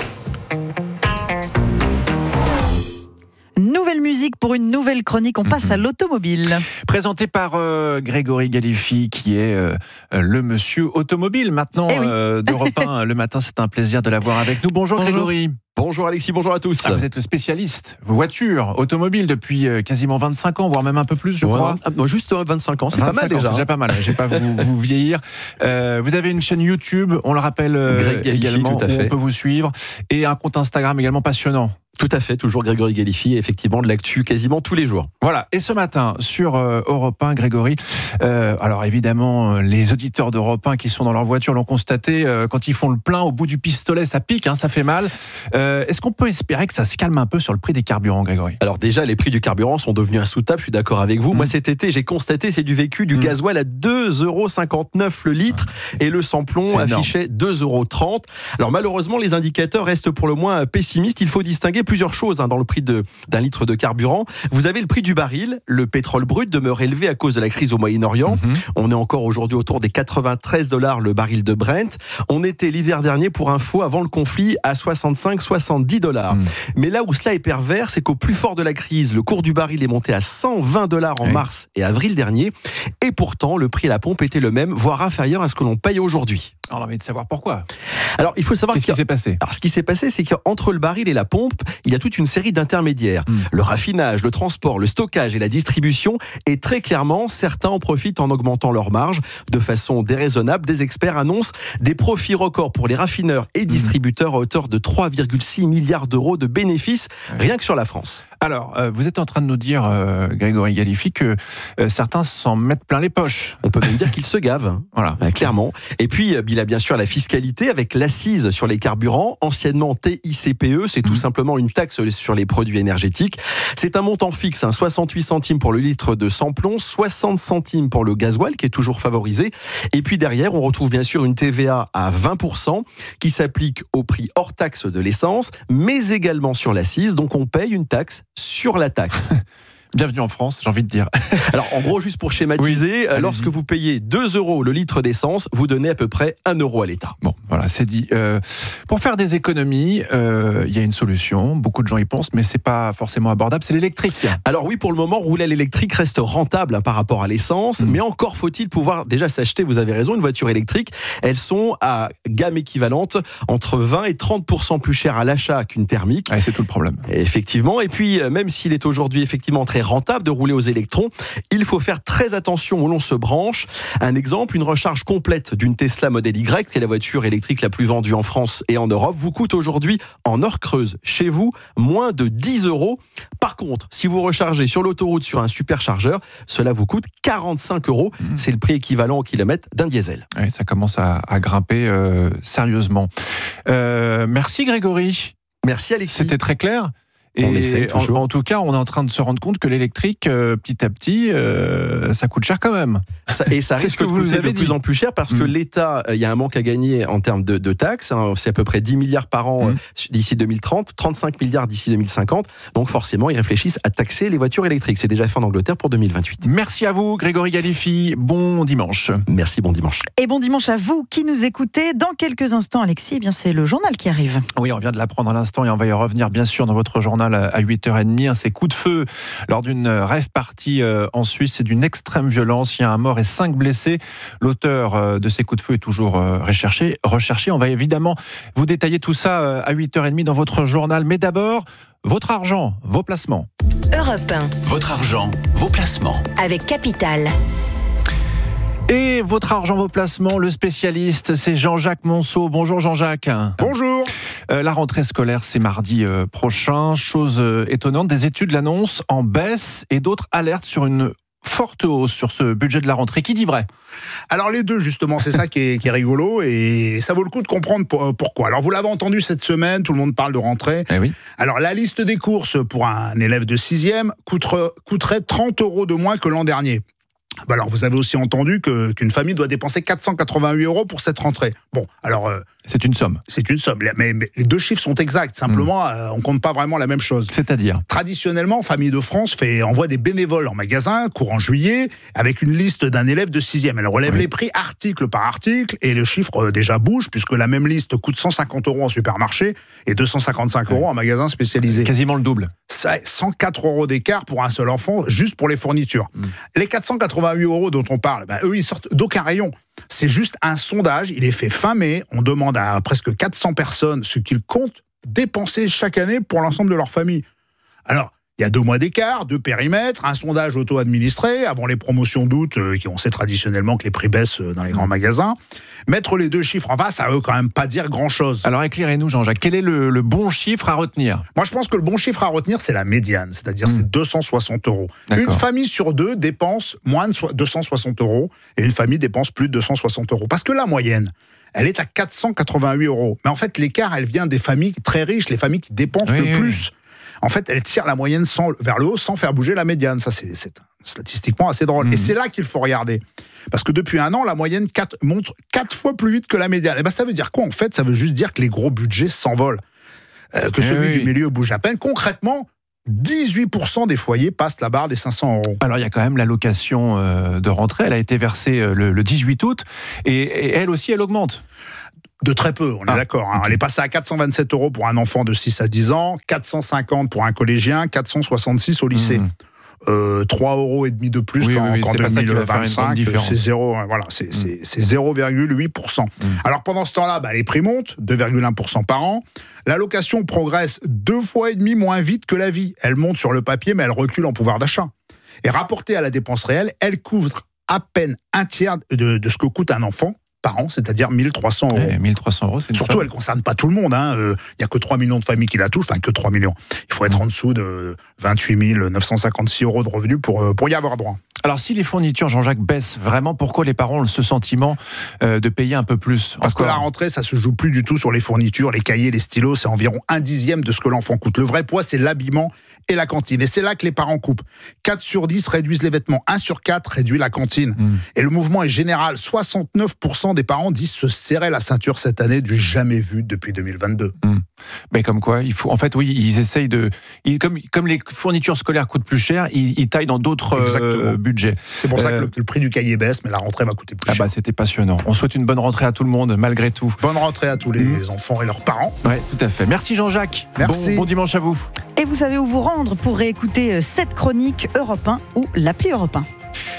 Nouvelle musique pour une nouvelle chronique. On passe mmh. à l'automobile. Présenté par euh, Grégory Galifi, qui est euh, le monsieur automobile maintenant eh oui. euh, d'Europe un. Le matin, c'est un plaisir de l'avoir avec nous. Bonjour, bonjour. Grégory. Bonjour Alexis, bonjour à tous. Ah, vous êtes le spécialiste voiture, automobile depuis euh, quasiment vingt-cinq ans, voire même un peu plus, je ouais, crois. Ah, non, juste vingt-cinq ans, c'est pas mal déjà. C'est déjà pas mal, je vais pas vous, vous vieillir. Euh, vous avez une chaîne YouTube, on le rappelle euh, Greg Galifi, également, tout à fait. Où on peut vous suivre, et un compte Instagram également passionnant. Tout à fait, toujours Grégory Galifi, effectivement de l'actu quasiment tous les jours. Voilà, et ce matin sur euh, Europe un, Grégory, euh, alors évidemment, les auditeurs d'Europe un qui sont dans leur voiture l'ont constaté, euh, quand ils font le plein au bout du pistolet, ça pique, hein, ça fait mal. Euh, est-ce qu'on peut espérer que ça se calme un peu sur le prix des carburants, Grégory ? Alors déjà, les prix du carburant sont devenus insoutenables, je suis d'accord avec vous. Mmh. Moi cet été, j'ai constaté, c'est du vécu, du mmh. gasoil à deux euros cinquante-neuf le litre ah, et le samplon affichait deux euros trente. Alors malheureusement, les indicateurs restent pour le moins pessimistes. Il faut distinguer plusieurs choses hein, dans le prix de, d'un litre de carburant. Vous avez le prix du baril. Le pétrole brut demeure élevé à cause de la crise au Moyen-Orient. Mmh. On est encore aujourd'hui autour des quatre-vingt-treize dollars le baril de Brent. On était l'hiver dernier, pour info, avant le conflit, à soixante-cinq à soixante-dix dollars. Mmh. Mais là où cela est pervers, c'est qu'au plus fort de la crise, le cours du baril est monté à cent vingt dollars en oui. mars et avril dernier. Et pourtant, le prix à la pompe était le même, voire inférieur à ce que l'on paye aujourd'hui. Alors, on a envie de savoir pourquoi. Alors, il faut savoir Qu'est-ce qui s'est passé. Alors, ce qui s'est passé, c'est qu'entre le baril et la pompe, il y a toute une série d'intermédiaires. Mmh. Le raffinage, le transport, le stockage et la distribution. Et très clairement, certains en profitent en augmentant leurs marges de façon déraisonnable. Des experts annoncent des profits records pour les raffineurs et distributeurs mmh. à hauteur de trois virgule six milliards d'euros de bénéfices, ouais. rien que sur la France. Alors, euh, vous êtes en train de nous dire, euh, Grégory Galifi, que euh, certains s'en mettent plein les poches. On peut même dire qu'ils se gavent, voilà, euh, clairement. Et puis, euh, il y a bien sûr la fiscalité avec l'accise sur les carburants, anciennement T I C P E, c'est mmh. tout simplement une taxe sur les produits énergétiques. C'est un montant fixe, hein, soixante-huit centimes pour le litre de samplon, soixante centimes pour le gasoil, qui est toujours favorisé. Et puis derrière, on retrouve bien sûr une T V A à vingt pour cent, qui s'applique au prix hors taxe de l'essence, mais également sur l'accise, donc on paye une taxe sur la taxe. Bienvenue en France, j'ai envie de dire. Alors, en gros, juste pour schématiser, oui, lorsque vous payez deux euros le litre d'essence, vous donnez à peu près un euro à l'État. Bon, voilà, c'est dit. Euh, pour faire des économies, euh, il y a une solution. Beaucoup de gens y pensent, mais c'est pas forcément abordable. C'est l'électrique. Alors oui, pour le moment, rouler à l'électrique reste rentable hein, par rapport à l'essence, mmh. mais encore faut-il pouvoir déjà s'acheter, vous avez raison, une voiture électrique. Elles sont à gamme équivalente, entre vingt et trente pour cent plus chères à l'achat qu'une thermique. Ah, c'est tout le problème. Et effectivement, et puis même s'il est aujourd'hui effectivement très rentable de rouler aux électrons, il faut faire très attention où l'on se branche. Un exemple, une recharge complète d'une Tesla Model Y, qui est la voiture électrique la plus vendue en France et en Europe, vous coûte aujourd'hui, en heure creuse, chez vous, moins de dix euros. Par contre, si vous rechargez sur l'autoroute sur un superchargeur, cela vous coûte quarante-cinq euros. Mmh. C'est le prix équivalent au kilomètre d'un diesel. Oui, ça commence à, à grimper euh, sérieusement. Euh, merci Grégory. Merci Alexis. C'était très clair. Et on essaie toujours. En, en tout cas, on est en train de se rendre compte que l'électrique, euh, petit à petit, euh, ça coûte cher quand même. Ça, et ça risque de coûter de plus en plus cher parce mmh. que l'État, il y a un manque à gagner en termes de, de taxes. Hein, c'est à peu près dix milliards par an mmh. d'ici deux mille trente, trente-cinq milliards d'ici deux mille cinquante. Donc forcément, ils réfléchissent à taxer les voitures électriques. C'est déjà fait en Angleterre pour deux mille vingt-huit. Merci à vous, Grégory Galifi. Bon dimanche. Merci, bon dimanche. Et bon dimanche à vous qui nous écoutez. Dans quelques instants, Alexis, eh bien, c'est le journal qui arrive. Oui, on vient de l'apprendre à l'instant et on va y revenir bien sûr dans votre journal à huit heures trente. Ces coups de feu lors d'une rave party en Suisse, c'est d'une extrême violence. Il y a un mort et cinq blessés. L'auteur de ces coups de feu est toujours recherché. recherché. On va évidemment vous détailler tout ça à huit heures trente dans votre journal. Mais d'abord, votre argent, vos placements. Europe un. Votre argent, vos placements. Avec Capital. Et votre argent, vos placements, le spécialiste, c'est Jean-Jacques Monceau. Bonjour Jean-Jacques. Bonjour. Euh, la rentrée scolaire, c'est mardi euh, prochain. Chose euh, étonnante, des études l'annoncent en baisse et d'autres alertent sur une forte hausse sur ce budget de la rentrée. Qui dit vrai ? Alors les deux, justement, c'est ça qui est, qui est rigolo et ça vaut le coup de comprendre pour, pourquoi. Alors vous l'avez entendu cette semaine, tout le monde parle de rentrée. Eh oui. Alors la liste des courses pour un élève de sixième coûterait, coûterait trente euros de moins que l'an dernier. Bah alors, vous avez aussi entendu que, qu'une famille doit dépenser quatre cent quatre-vingt-huit euros pour cette rentrée. Bon, alors... Euh, c'est une somme. C'est une somme. Mais, mais les deux chiffres sont exacts. Simplement, mmh. euh, on ne compte pas vraiment la même chose. C'est-à-dire ? Traditionnellement, Famille de France fait, envoie des bénévoles en magasin, courant juillet, avec une liste d'un élève de sixième. Elle relève oui. les prix article par article, et le chiffre euh, déjà bouge, puisque la même liste coûte cent cinquante euros en supermarché et deux cent cinquante-cinq euros oui. en magasin spécialisé. Quasiment le double. Ça, cent quatre euros d'écart pour un seul enfant, juste pour les fournitures. Mmh. Les quatre cent quatre-vingt-huit euros dont on parle, bah, eux, ils sortent d'aucun rayon. C'est juste un sondage, il est fait fin mai, on demande à presque quatre cents personnes ce qu'ils comptent dépenser chaque année pour l'ensemble de leur famille. Alors, Il y a deux mois d'écart, deux périmètres, un sondage auto-administré avant les promotions d'août, euh, qui on sait traditionnellement que les prix baissent dans les grands magasins. Mettre les deux chiffres en face, ça veut quand même pas dire grand-chose. Alors éclairez-nous, Jean-Jacques, quel est le, le bon chiffre à retenir ? Moi, je pense que le bon chiffre à retenir, c'est la médiane, c'est-à-dire mmh. c'est deux cent soixante euros. D'accord. Une famille sur deux dépense moins de deux cent soixante euros et une famille dépense plus de deux cent soixante euros. Parce que la moyenne, elle est à quatre cent quatre-vingt-huit euros. Mais en fait, l'écart, elle vient des familles très riches, les familles qui dépensent oui, le oui, plus. Oui. En fait, elle tire la moyenne sans, vers le haut sans faire bouger la médiane. Ça, c'est, c'est statistiquement assez drôle. Mmh. Et c'est là qu'il faut regarder. Parce que depuis un an, la moyenne quatre, monte quatre fois plus vite que la médiane. Et ben, ça veut dire quoi, en fait ? Ça veut juste dire que les gros budgets s'envolent. Euh, que celui oui. du milieu bouge à peine. Concrètement, dix-huit pour cent des foyers passent la barre des cinq cents euros. Alors, il y a quand même l'allocation euh, de rentrée. Elle a été versée euh, le, le dix-huit août. Et, et elle aussi, elle augmente. De très peu, on est ah, d'accord. Hein. Okay. Elle est passée à quatre cent vingt-sept euros pour un enfant de six à dix ans, quatre cent cinquante pour un collégien, quatre cent soixante-six au lycée. Mmh. Euh, trois euros et demi de plus oui, qu'en, oui, qu'en deux mille vingt-cinq. C'est, zéro, voilà, c'est, mmh. c'est, c'est zéro virgule huit pour cent. Mmh. Alors pendant ce temps-là, bah, les prix montent, deux virgule un pour cent par an. L'allocation progresse deux fois et demi moins vite que la vie. Elle monte sur le papier, mais elle recule en pouvoir d'achat. Et rapportée à la dépense réelle, elle couvre à peine un tiers de, de ce que coûte un enfant par an, c'est-à-dire mille trois cents euros. Eh, mille trois cents euros, c'est Surtout, elle ne concerne pas tout le monde. Il hein. euh, n'y a que trois millions de familles qui la touchent, enfin que trois millions. Il faut être en dessous de vingt-huit mille neuf cent cinquante-six euros de revenus pour, pour y avoir droit. Alors, si les fournitures, Jean-Jacques, baissent vraiment, pourquoi les parents ont ce sentiment euh, de payer un peu plus ? Parce encore que la rentrée, ça ne se joue plus du tout sur les fournitures, les cahiers, les stylos, c'est environ un dixième de ce que l'enfant coûte. Le vrai poids, c'est l'habillement et la cantine. Et c'est là que les parents coupent. quatre sur dix réduisent les vêtements, un sur quatre réduit la cantine. Mmh. Et le mouvement est général. soixante-neuf pour cent des parents disent se serrer la ceinture cette année, du jamais vu depuis deux mille vingt-deux. Mmh. Mais comme quoi, il faut, en fait, oui, ils essayent de... Ils, comme, comme les fournitures scolaires coûtent plus cher, ils, ils taillent dans d'autres euh, budgets. C'est pour ça que le, le prix du cahier baisse, mais la rentrée va coûter plus ah cher. Bah, c'était passionnant. On souhaite une bonne rentrée à tout le monde, malgré tout. Bonne rentrée à tous les mmh. enfants et leurs parents. Oui, tout à fait. Merci Jean-Jacques. Merci. Bon, bon dimanche à vous. Et vous savez où vous rendre pour réécouter cette chronique Europe un ou l'appli Europe un.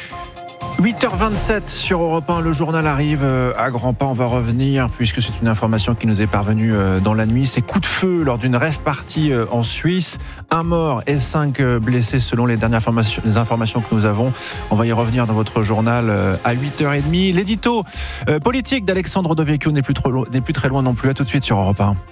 huit heures vingt-sept sur Europe un, le journal arrive à grands pas. On va revenir, puisque c'est une information qui nous est parvenue dans la nuit. Ces coups de feu lors d'une rave party en Suisse. Un mort et cinq blessés selon les dernières informations, les informations que nous avons. On va y revenir dans votre journal à huit heures trente. L'édito politique d'Alexandre Devecchio n'est plus, trop, n'est plus très loin non plus. À tout de suite sur Europe un.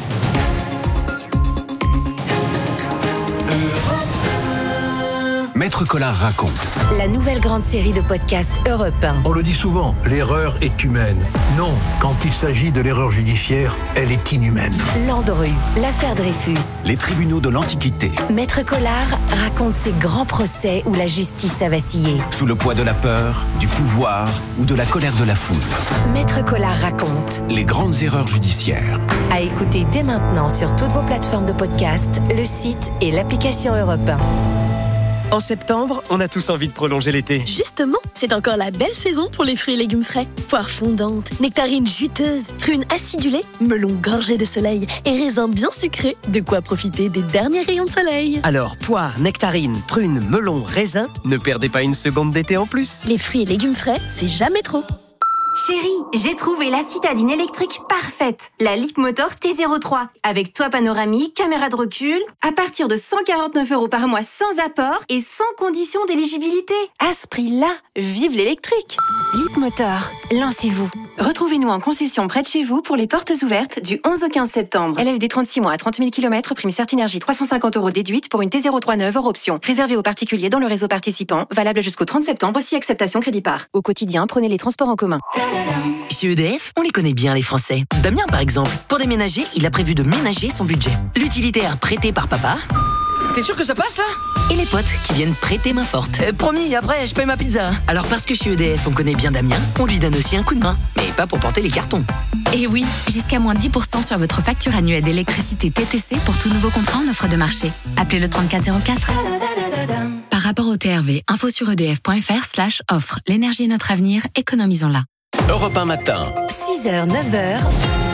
Maître Collard raconte. La nouvelle grande série de podcasts Europe un. On le dit souvent, l'erreur est humaine. Non, quand il s'agit de l'erreur judiciaire, elle est inhumaine. Landru, l'affaire Dreyfus. Les tribunaux de l'Antiquité. Maître Collard raconte ces grands procès où la justice a vacillé. Sous le poids de la peur, du pouvoir ou de la colère de la foule. Maître Collard raconte. Les grandes erreurs judiciaires. À écouter dès maintenant sur toutes vos plateformes de podcast, le site et l'application Europe un. En septembre, on a tous envie de prolonger l'été. Justement, c'est encore la belle saison pour les fruits et légumes frais. Poires fondantes, nectarines juteuses, prunes acidulées, melons gorgés de soleil et raisins bien sucrés, de quoi profiter des derniers rayons de soleil. Alors, poires, nectarines, prunes, melons, raisins, ne perdez pas une seconde d'été en plus. Les fruits et légumes frais, c'est jamais trop. Chérie, j'ai trouvé la citadine électrique parfaite, la Leapmotor T zéro trois, avec toit panoramique, caméra de recul, à partir de cent quarante-neuf euros par mois sans apport et sans condition d'éligibilité. À ce prix-là, vive l'électrique. Leapmotor, lancez-vous. Retrouvez-nous en concession près de chez vous pour les portes ouvertes du onze au quinze septembre. L L D trente-six mois à trente mille kilomètres, prime Certinergie trois cent cinquante euros déduite pour une T zéro trois neuve hors option. Réservé aux particuliers dans le réseau participant, valable jusqu'au trente septembre, si acceptation crédit par. Au quotidien, prenez les transports en commun. Chez E D F, on les connaît bien les Français. Damien par exemple, pour déménager, il a prévu de ménager son budget. L'utilitaire prêté par papa. T'es sûr que ça passe là ? Et les potes qui viennent prêter main forte. euh, Promis, après je paye ma pizza. Alors parce que chez E D F on connaît bien Damien, on lui donne aussi un coup de main. Mais pas pour porter les cartons. Et oui, jusqu'à moins dix pour cent sur votre facture annuelle d'électricité T T C pour tout nouveau contrat en offre de marché. Appelez le trente-quatre zéro quatre. Par rapport au T R V, info sur edf.fr slash offre. L'énergie est notre avenir, économisons-la. Europe un matin. six heures, neuf heures.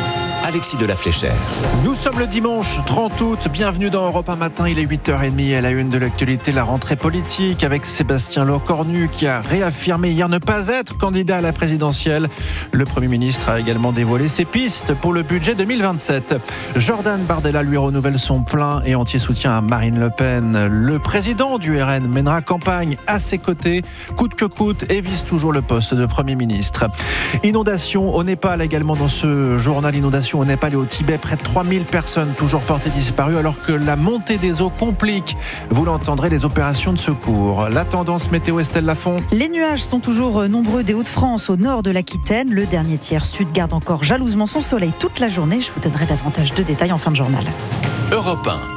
Alexis de la Fléchère. Nous sommes le dimanche trente août, bienvenue dans Europe un matin, il est huit heures trente à la une de l'actualité, la rentrée politique avec Sébastien Lecornu qui a réaffirmé hier ne pas être candidat à la présidentielle. Le Premier ministre a également dévoilé ses pistes pour le budget deux mille vingt-sept. Jordan Bardella lui renouvelle son plein et entier soutien à Marine Le Pen. Le président du R N mènera campagne à ses côtés, coûte que coûte, et vise toujours le poste de Premier ministre. Inondation au Népal également dans ce journal, inondation au Népal et au Tibet, près de trois mille personnes toujours portées disparues alors que la montée des eaux complique, vous l'entendrez, les opérations de secours. La tendance météo, Estelle Lafont. Les nuages sont toujours nombreux des Hauts-de-France au nord de l'Aquitaine. Le dernier tiers sud garde encore jalousement son soleil toute la journée. Je vous donnerai davantage de détails en fin de journal. Europe un.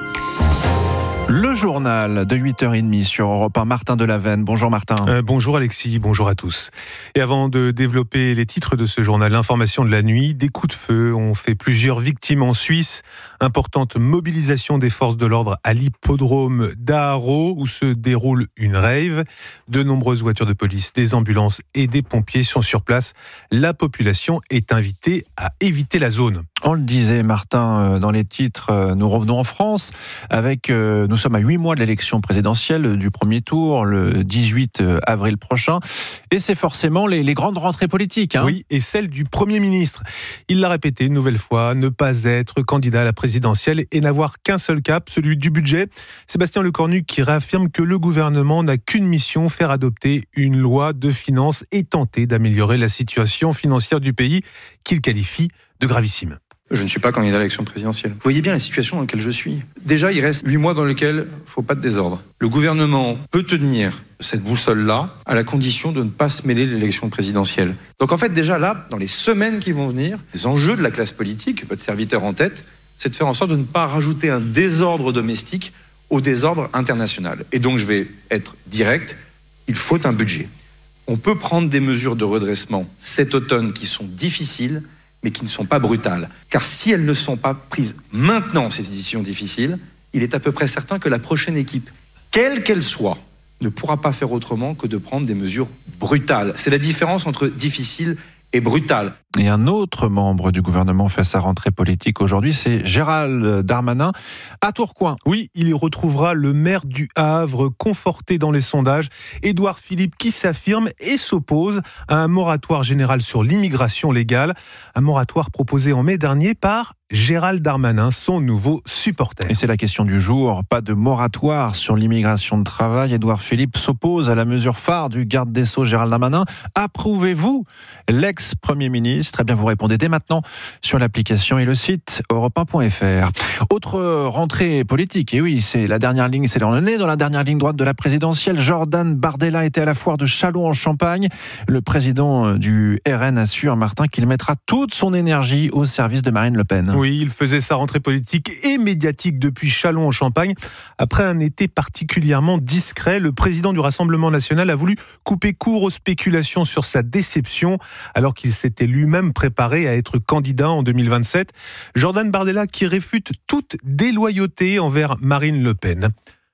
Le journal de huit heures trente sur Europe un, Martin Delavenne. Bonjour Martin. Euh, bonjour Alexis, bonjour à tous. Et avant de développer les titres de ce journal, l'information de la nuit, des coups de feu ont fait plusieurs victimes en Suisse. Importante mobilisation des forces de l'ordre à l'hippodrome d'Aarau où se déroule une rave. De nombreuses voitures de police, des ambulances et des pompiers sont sur place. La population est invitée à éviter la zone. On le disait Martin dans les titres, nous revenons en France avec, nous sommes à huit mois de l'élection présidentielle du premier tour, le dix-huit avril prochain, et c'est forcément les, les grandes rentrées politiques. Hein. Oui, et celle du Premier ministre. Il l'a répété une nouvelle fois, ne pas être candidat à la présidentielle et n'avoir qu'un seul cap, celui du budget. Sébastien Lecornu qui réaffirme que le gouvernement n'a qu'une mission, faire adopter une loi de finances et tenter d'améliorer la situation financière du pays qu'il qualifie de gravissime. Je ne suis pas candidat à l'élection présidentielle. Vous voyez bien la situation dans laquelle je suis. Déjà, il reste huit mois dans lesquels il ne faut pas de désordre. Le gouvernement peut tenir cette boussole-là à la condition de ne pas se mêler de l'élection présidentielle. Donc en fait, déjà là, dans les semaines qui vont venir, les enjeux de la classe politique, votre serviteur en tête, c'est de faire en sorte de ne pas rajouter un désordre domestique au désordre international. Et donc je vais être direct, il faut un budget. On peut prendre des mesures de redressement cet automne qui sont difficiles, mais qui ne sont pas brutales. Car si elles ne sont pas prises maintenant, ces décisions difficiles, il est à peu près certain que la prochaine équipe, quelle qu'elle soit, ne pourra pas faire autrement que de prendre des mesures brutales. C'est la différence entre difficile et brutal. Et un autre membre du gouvernement fait sa rentrée politique aujourd'hui, c'est Gérald Darmanin à Tourcoing. Oui, il y retrouvera le maire du Havre, conforté dans les sondages, Édouard Philippe, qui s'affirme et s'oppose à un moratoire général sur l'immigration légale, un moratoire proposé en mai dernier par Gérald Darmanin, son nouveau supporter. Et c'est la question du jour, pas de moratoire sur l'immigration de travail. Édouard Philippe s'oppose à la mesure phare du garde des Sceaux Gérald Darmanin. Approuvez-vous l'ex-premier ministre? Eh bien, vous répondez dès maintenant sur l'application et le site europe un point f r. Autre rentrée politique, et oui, c'est la dernière ligne, c'est on est dans la dernière ligne droite de la présidentielle. Jordan Bardella était à la foire de Châlons en Champagne. Le président du R N assure, Martin, qu'il mettra toute son énergie au service de Marine Le Pen. Oui, il faisait sa rentrée politique et médiatique depuis Châlons en Champagne. Après un été particulièrement discret, le président du Rassemblement national a voulu couper court aux spéculations sur sa déception, alors qu'il s'était lui-même préparé à être candidat en deux mille vingt-sept. Jordan Bardella qui réfute toute déloyauté envers Marine Le Pen.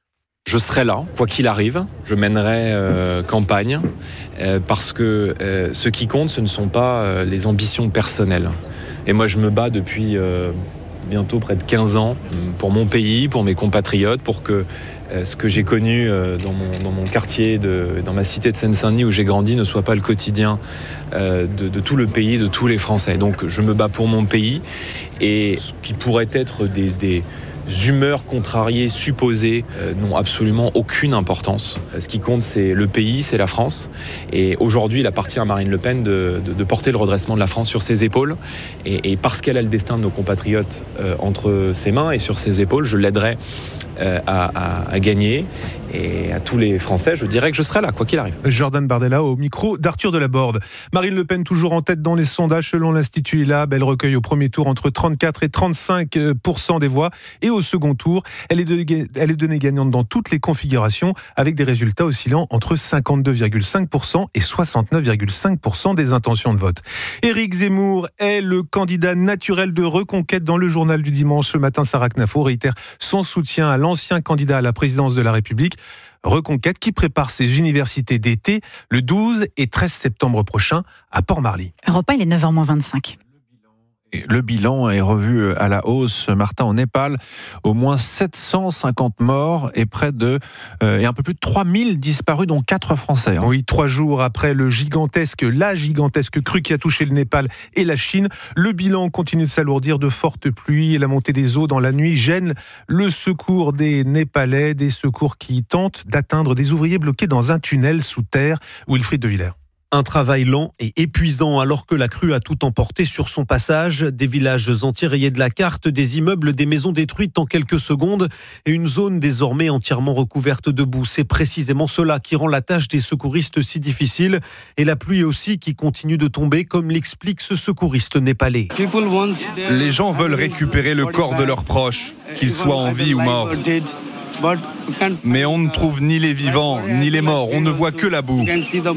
Je serai là, quoi qu'il arrive. Je mènerai euh, campagne euh, parce que euh, ce qui compte, ce ne sont pas euh, les ambitions personnelles. Et moi, je me bats depuis euh, bientôt près de quinze ans pour mon pays, pour mes compatriotes, pour que euh, ce que j'ai connu euh, dans, mon, dans mon quartier, de, dans ma cité de Seine-Saint-Denis où j'ai grandi, ne soit pas le quotidien euh, de, de tout le pays, de tous les Français. Donc je me bats pour mon pays et ce qui pourrait être des... des humeurs contrariées, supposées, euh, n'ont absolument aucune importance. Ce qui compte, c'est le pays, c'est la France. Et aujourd'hui, il appartient à Marine Le Pen de, de, de porter le redressement de la France sur ses épaules. Et, et parce qu'elle a le destin de nos compatriotes euh, entre ses mains et sur ses épaules, je l'aiderai euh, à, à, à gagner. Et à tous les Français, je dirais que je serai là, quoi qu'il arrive. Jordan Bardella au micro d'Arthur Delaborde. Marine Le Pen toujours en tête dans les sondages selon l'Institut Lab. Elle recueille au premier tour entre trente-quatre et trente-cinq pour cent des voix. Et au second tour, elle est, de, elle est donnée gagnante dans toutes les configurations avec des résultats oscillant entre cinquante-deux virgule cinq pour cent et soixante-neuf virgule cinq pour cent des intentions de vote. Éric Zemmour est le candidat naturel de Reconquête. Dans le journal du dimanche ce matin, Sarah Knafo réitère son soutien à l'ancien candidat à la présidence de la République. Reconquête qui prépare ses universités d'été le douze et treize septembre prochain à Port-Marly. Europe un, il est neuf heures moins vingt-cinq. Le bilan est revu à la hausse, Martin, au Népal. Au moins sept cent cinquante morts et près de euh, et un peu plus de trois mille disparus, dont quatre Français. Hein. Oui, trois jours après le gigantesque, la gigantesque crue qui a touché le Népal et la Chine, le bilan continue de s'alourdir. De fortes pluies et la montée des eaux dans la nuit gênent le secours des Népalais, des secours qui tentent d'atteindre des ouvriers bloqués dans un tunnel sous terre. Wilfried de Villers. Un travail lent et épuisant alors que la crue a tout emporté sur son passage. Des villages entiers rayés de la carte, des immeubles, des maisons détruites en quelques secondes et une zone désormais entièrement recouverte de boue. C'est précisément cela qui rend la tâche des secouristes si difficile. Et la pluie aussi qui continue de tomber, comme l'explique ce secouriste népalais. Les gens veulent récupérer le corps de leurs proches, qu'ils soient en vie ou morts. Mais on ne trouve ni les vivants, ni les morts, on ne voit que la boue.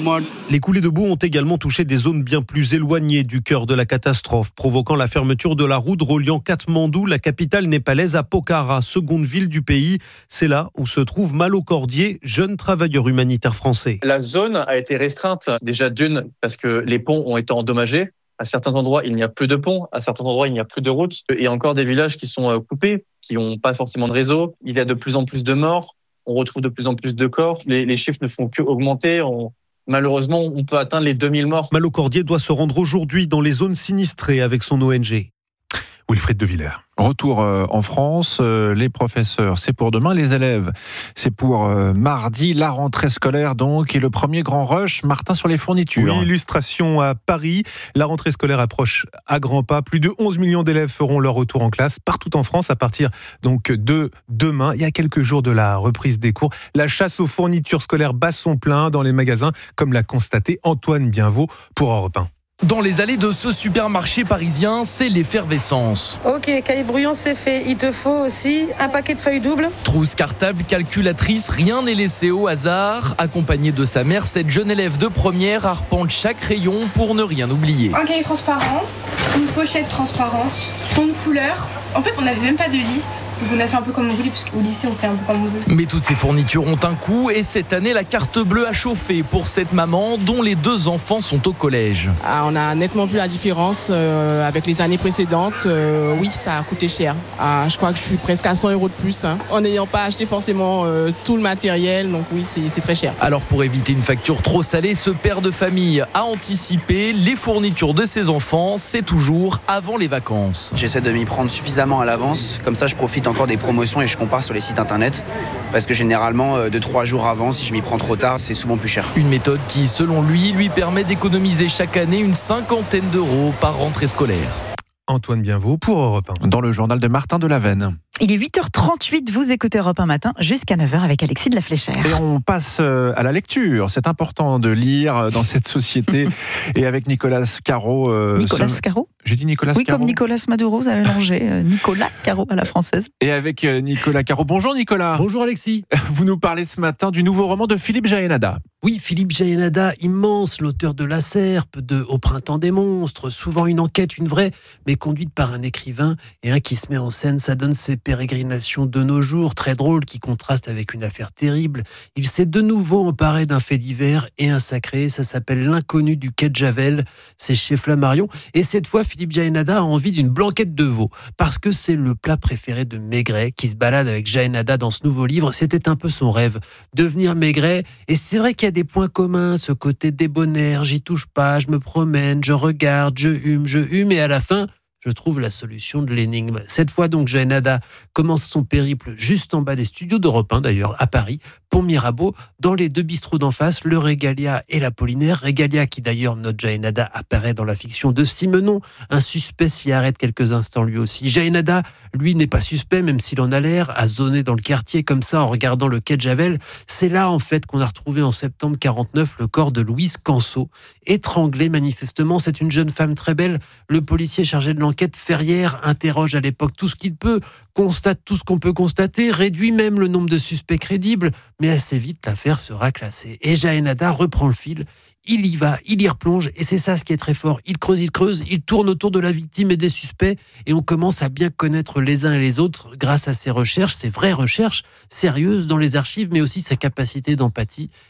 Les coulées de boue ont également touché des zones bien plus éloignées du cœur de la catastrophe, provoquant la fermeture de la route reliant Katmandou, la capitale népalaise, à Pokhara, seconde ville du pays. C'est là où se trouve Malo Cordier, jeune travailleur humanitaire français. La zone a été restreinte, déjà d'une, parce que les ponts ont été endommagés. À certains endroits, il n'y a plus de ponts. À certains endroits, il n'y a plus de routes. Il y a encore des villages qui sont coupés, qui n'ont pas forcément de réseau. Il y a de plus en plus de morts. On retrouve de plus en plus de corps. Les, les chiffres ne font qu'augmenter. On... Malheureusement, on peut atteindre les deux mille morts. Malo Cordier doit se rendre aujourd'hui dans les zones sinistrées avec son O N G. Wilfried de Villers. Retour en France, les professeurs, c'est pour demain, les élèves, c'est pour mardi, la rentrée scolaire donc, et le premier grand rush, Martin, sur les fournitures. Oui, illustration à Paris, la rentrée scolaire approche à grands pas, plus de onze millions d'élèves feront leur retour en classe partout en France à partir donc de demain. Il y a quelques jours de la reprise des cours, la chasse aux fournitures scolaires bat son plein dans les magasins, comme l'a constaté Antoine Bienvaux pour Europe un. Dans les allées de ce supermarché parisien, c'est l'effervescence. Ok, cahier brouillon, c'est fait. Il te faut aussi un paquet de feuilles doubles. Trousse, cartable, calculatrice, rien n'est laissé au hasard. Accompagnée de sa mère, cette jeune élève de première arpente chaque rayon pour ne rien oublier. Un cahier transparent, une pochette transparente, fond de couleur. En fait, on n'avait même pas de liste. Donc on a fait un peu comme on voulait, parce qu'au lycée, on fait un peu comme on veut. Mais toutes ces fournitures ont un coût et cette année, la carte bleue a chauffé pour cette maman dont les deux enfants sont au collège. Ah, on a nettement vu la différence euh, avec les années précédentes. Euh, oui, ça a coûté cher. Ah, je crois que je suis presque à cent euros de plus, hein, en n'ayant pas acheté forcément euh, tout le matériel. Donc oui, c'est, c'est très cher. Alors pour éviter une facture trop salée, ce père de famille a anticipé les fournitures de ses enfants. C'est toujours avant les vacances. J'essaie de m'y prendre suffisamment à l'avance. Comme ça, je profite encore des promotions et je compare sur les sites internet. Parce que généralement, de trois jours avant, si je m'y prends trop tard, c'est souvent plus cher. Une méthode qui, selon lui, lui permet d'économiser chaque année une cinquantaine d'euros par rentrée scolaire. Antoine Bienvaux pour Europe un. Dans le journal de Martin Delavenne. Il est huit heures trente-huit, vous écoutez Europe un matin jusqu'à neuf heures avec Alexis de la Fléchère. Et on passe à la lecture. C'est important de lire dans cette société. Et avec Nicolas Caro. Euh, Nicolas ce... Caro J'ai dit Nicolas Oui, Caro. comme Nicolas Maduro, vous avez mélangé euh, Nicolas Caro à la française. Et avec euh, Nicolas Caro. Bonjour Nicolas. Bonjour Alexis. Vous nous parlez ce matin du nouveau roman de Philippe Jaénada. Oui, Philippe Jaénada, immense, l'auteur de La Serpe, de Au printemps des monstres, souvent une enquête, une vraie, mais conduite par un écrivain et un qui se met en scène. Ça donne ses pérégrinations de nos jours, très drôle, qui contraste avec une affaire terrible. Il s'est de nouveau emparé d'un fait divers et un sacré. Ça s'appelle L'inconnu du quai de Javel. C'est chez Flammarion. Et cette fois, Philippe Jaénada a envie d'une blanquette de veau, parce que c'est le plat préféré de Maigret, qui se balade avec Jaénada dans ce nouveau livre. C'était un peu son rêve, devenir Maigret. Et c'est vrai qu'il y a des points communs, ce côté débonnaire, j'y touche pas, je me promène, je regarde, je hume, je hume, et à la fin, je trouve la solution de l'énigme. Cette fois donc, Jaénada commence son périple juste en bas des studios d'Europe un, d'ailleurs, à Paris, Pont Mirabeau, dans les deux bistrots d'en face, le Régalia et l'Apollinaire. Régalia qui d'ailleurs, notre Jaénada, apparaît dans la fiction de Simenon. Un suspect s'y arrête quelques instants lui aussi. Jaénada, lui, n'est pas suspect, même s'il en a l'air, à zoner dans le quartier comme ça en regardant le quai de Javel. C'est là en fait qu'on a retrouvé en septembre quarante-neuf le corps de Louise Canso, étranglée manifestement. C'est une jeune femme très belle. Le policier chargé de l'enquête, Ferrière, interroge à l'époque tout ce qu'il peut, constate tout ce qu'on peut constater, réduit même le nombre de suspects crédibles, mais assez vite l'affaire sera classée. Et Jaénada reprend le fil. Il y va, il y replonge, et c'est ça ce qui est très fort. Il creuse, il creuse, il tourne autour de la victime et des suspects, et on commence à bien connaître les uns et les autres grâce à ses recherches, ses vraies recherches, sérieuses dans les archives, mais aussi sa capacité d'empathie.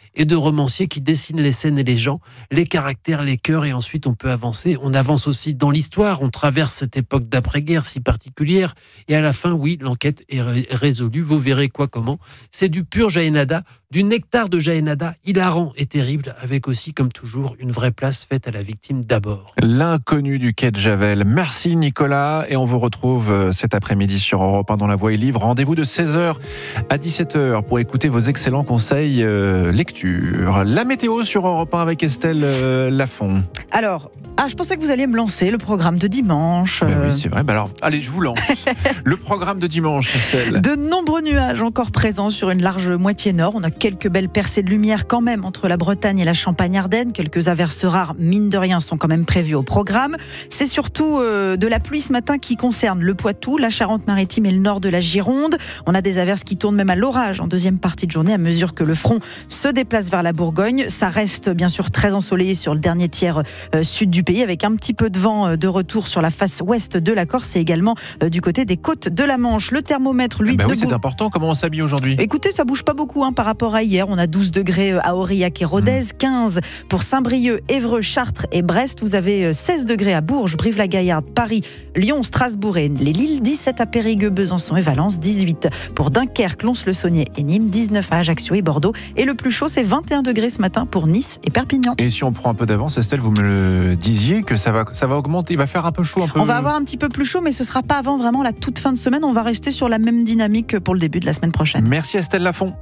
et de romanciers qui dessinent les scènes et les gens, les caractères, les cœurs, et ensuite on peut avancer. On avance aussi dans l'histoire, on traverse cette époque d'après-guerre si particulière, et à la fin, oui, l'enquête est ré- résolue. Vous verrez quoi, comment. C'est du pur Jaénada, du nectar de Jaénada, hilarant et terrible, avec aussi, comme toujours, une vraie place faite à la victime d'abord. L'inconnu du quai de Javel. Merci Nicolas, et on vous retrouve cet après-midi sur Europe un dans La Voix est libre. Rendez-vous de seize heures à dix-sept heures pour écouter vos excellents conseils euh, lecture. La météo sur Europe un avec Estelle euh, Lafont. Alors, ah, je pensais que vous alliez me lancer le programme de dimanche. Ben euh... oui, c'est vrai. Ben alors, allez, je vous lance. Le programme de dimanche, Estelle. De nombreux nuages encore présents sur une large moitié nord. On a quelques belles percées de lumière quand même entre la Bretagne et la Champagne-Ardenne. Quelques averses rares, mine de rien, sont quand même prévues au programme. C'est surtout euh, de la pluie ce matin qui concerne le Poitou, la Charente-Maritime et le nord de la Gironde. On a des averses qui tournent même à l'orage en deuxième partie de journée à mesure que le front se déplace vers la Bourgogne. Ça reste bien sûr très ensoleillé sur le dernier tiers euh, sud du pays avec un petit peu de vent euh, de retour sur la face ouest de la Corse et également euh, du côté des côtes de la Manche. Le thermomètre, lui, bah oui, bou- c'est important. Comment on s'habille aujourd'hui ? Écoutez, ça bouge pas beaucoup hein, par rapport à hier. On a douze degrés à Aurillac et Rodez, mmh. quinze pour Saint-Brieuc, Évreux, Chartres et Brest. Vous avez seize degrés à Bourges, Brive-la-Gaillarde, Paris, Lyon, Strasbourg et les Lilles, dix-sept à Périgueux, Besançon et Valence, dix-huit pour Dunkerque, Lons-le-Saunier et Nîmes, dix-neuf à Ajaccio et Bordeaux. Et le plus chaud, c'est vingt et un degrés ce matin pour Nice et Perpignan. Et si on prend un peu d'avance, Estelle, vous me le disiez que ça va, ça va augmenter, il va faire un peu chaud. Un peu... On va avoir un petit peu plus chaud, mais ce ne sera pas avant vraiment la toute fin de semaine. On va rester sur la même dynamique que pour le début de la semaine prochaine. Merci Estelle Lafont.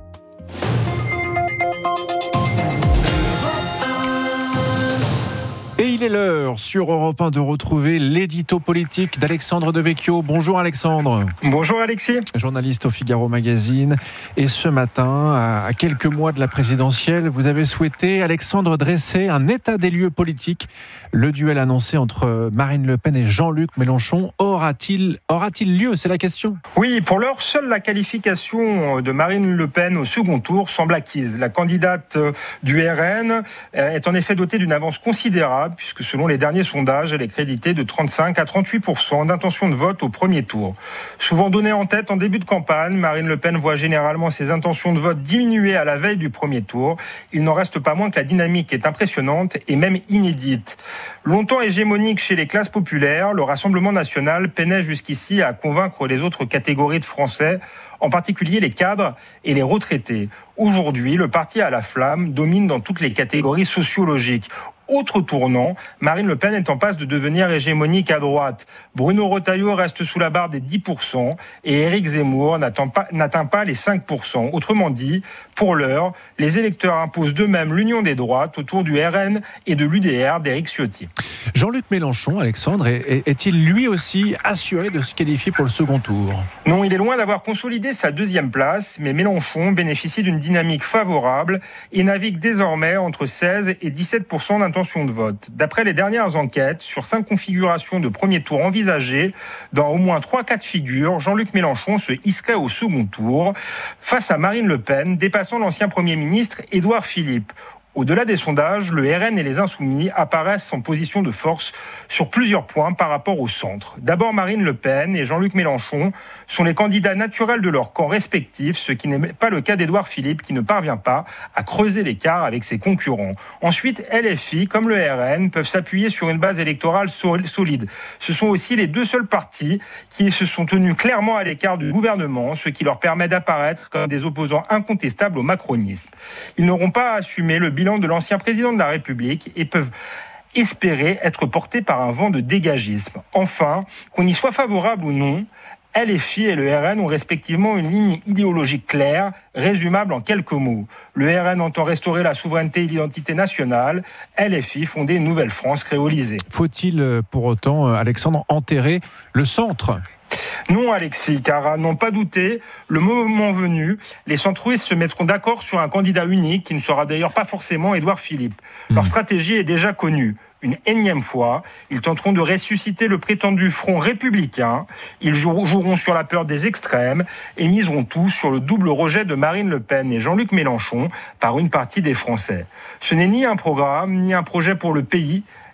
Et il est l'heure sur Europe un de retrouver l'édito politique d'Alexandre Devecchio. Bonjour Alexandre. Bonjour Alexis. Journaliste au Figaro Magazine. Et ce matin, à quelques mois de la présidentielle, vous avez souhaité, Alexandre, dresser un état des lieux politiques. Le duel annoncé entre Marine Le Pen et Jean-Luc Mélenchon aura-t-il, aura-t-il lieu ? C'est la question. Oui, pour l'heure, seule la qualification de Marine Le Pen au second tour semble acquise. La candidate du R N est en effet dotée d'une avance considérable, puisque selon les derniers sondages, elle est créditée de trente-cinq à trente-huit pour cent d'intention de vote au premier tour. Souvent donnée en tête en début de campagne, Marine Le Pen voit généralement ses intentions de vote diminuer à la veille du premier tour. Il n'en reste pas moins que la dynamique est impressionnante et même inédite. Longtemps hégémonique chez les classes populaires, le Rassemblement national peinait jusqu'ici à convaincre les autres catégories de Français, en particulier les cadres et les retraités. Aujourd'hui, le parti à la flamme domine dans toutes les catégories sociologiques. Autre tournant, Marine Le Pen est en passe de devenir hégémonique à droite. Bruno Retailleau reste sous la barre des dix pour cent et Éric Zemmour n'atteint pas, n'atteint pas les cinq pour cent. Autrement dit, pour l'heure, les électeurs imposent d'eux-mêmes l'union des droites autour du R N et de l'U D R d'Éric Ciotti. Jean-Luc Mélenchon, Alexandre, est, est-il lui aussi assuré de se qualifier pour le second tour ? Non, il est loin d'avoir consolidé sa deuxième place, mais Mélenchon bénéficie d'une dynamique favorable et navigue désormais entre seize et dix-sept pour cent d'intention de vote. D'après les dernières enquêtes, sur cinq configurations de premier tour envisagées, dans au moins trois cas de figure, Jean-Luc Mélenchon se hisserait au second tour face à Marine Le Pen, dépassant l'ancien Premier ministre Édouard Philippe. Au-delà des sondages, le R N et les Insoumis apparaissent en position de force sur plusieurs points par rapport au centre. D'abord, Marine Le Pen et Jean-Luc Mélenchon sont les candidats naturels de leur camp respectif, ce qui n'est pas le cas d'Édouard Philippe, qui ne parvient pas à creuser l'écart avec ses concurrents. Ensuite, L F I, comme le R N, peuvent s'appuyer sur une base électorale solide. Ce sont aussi les deux seuls partis qui se sont tenus clairement à l'écart du gouvernement, ce qui leur permet d'apparaître comme des opposants incontestables au macronisme. Ils n'auront pas à assumer le bilan de l'ancien président de la République et peuvent espérer être portés par un vent de dégagisme. Enfin, qu'on y soit favorable ou non, L F I et le R N ont respectivement une ligne idéologique claire, résumable en quelques mots. Le R N entend restaurer la souveraineté et l'identité nationale, L F I fonder une nouvelle France créolisée. Faut-il pour autant, Alexandre, enterrer le centre ? Non, Alexis, car à n'en pas douter, le moment venu, les centristes se mettront d'accord sur un candidat unique qui ne sera d'ailleurs pas forcément Édouard Philippe. Leur stratégie est déjà connue. Une énième fois, ils tenteront de ressusciter le prétendu front républicain. Ils joueront sur la peur des extrêmes et miseront tout sur le double rejet de Marine Le Pen et Jean-Luc Mélenchon par une partie des Français. Ce n'est ni un programme, ni un projet pour le pays,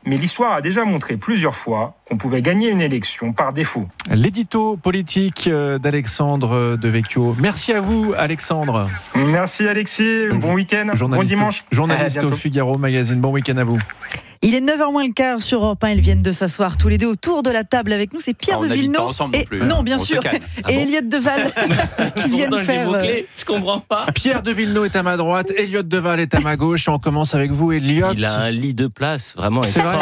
mais l'histoire a déjà montré plusieurs fois qu'on pouvait gagner une élection par défaut. L'édito politique d'Alexandre Devecchio. Merci à vous, Alexandre. Merci Alexis, bon week-end, bon dimanche. Journaliste au Figaro Magazine, bon week-end à vous. Il est neuf heures moins le quart sur Europe un. Ils viennent de s'asseoir tous les deux autour de la table avec nous. C'est Pierre ah, de Villeneuve et plus, non, hein. bien on sûr, ah et bon Elliott Deval qui viennent faire. Mots-clés, je comprends pas. Pierre de Villeneuve est à ma droite, Elliott Deval est à ma gauche. On commence avec vous, Elliott. Il a un lit de place, vraiment. C'est vrai.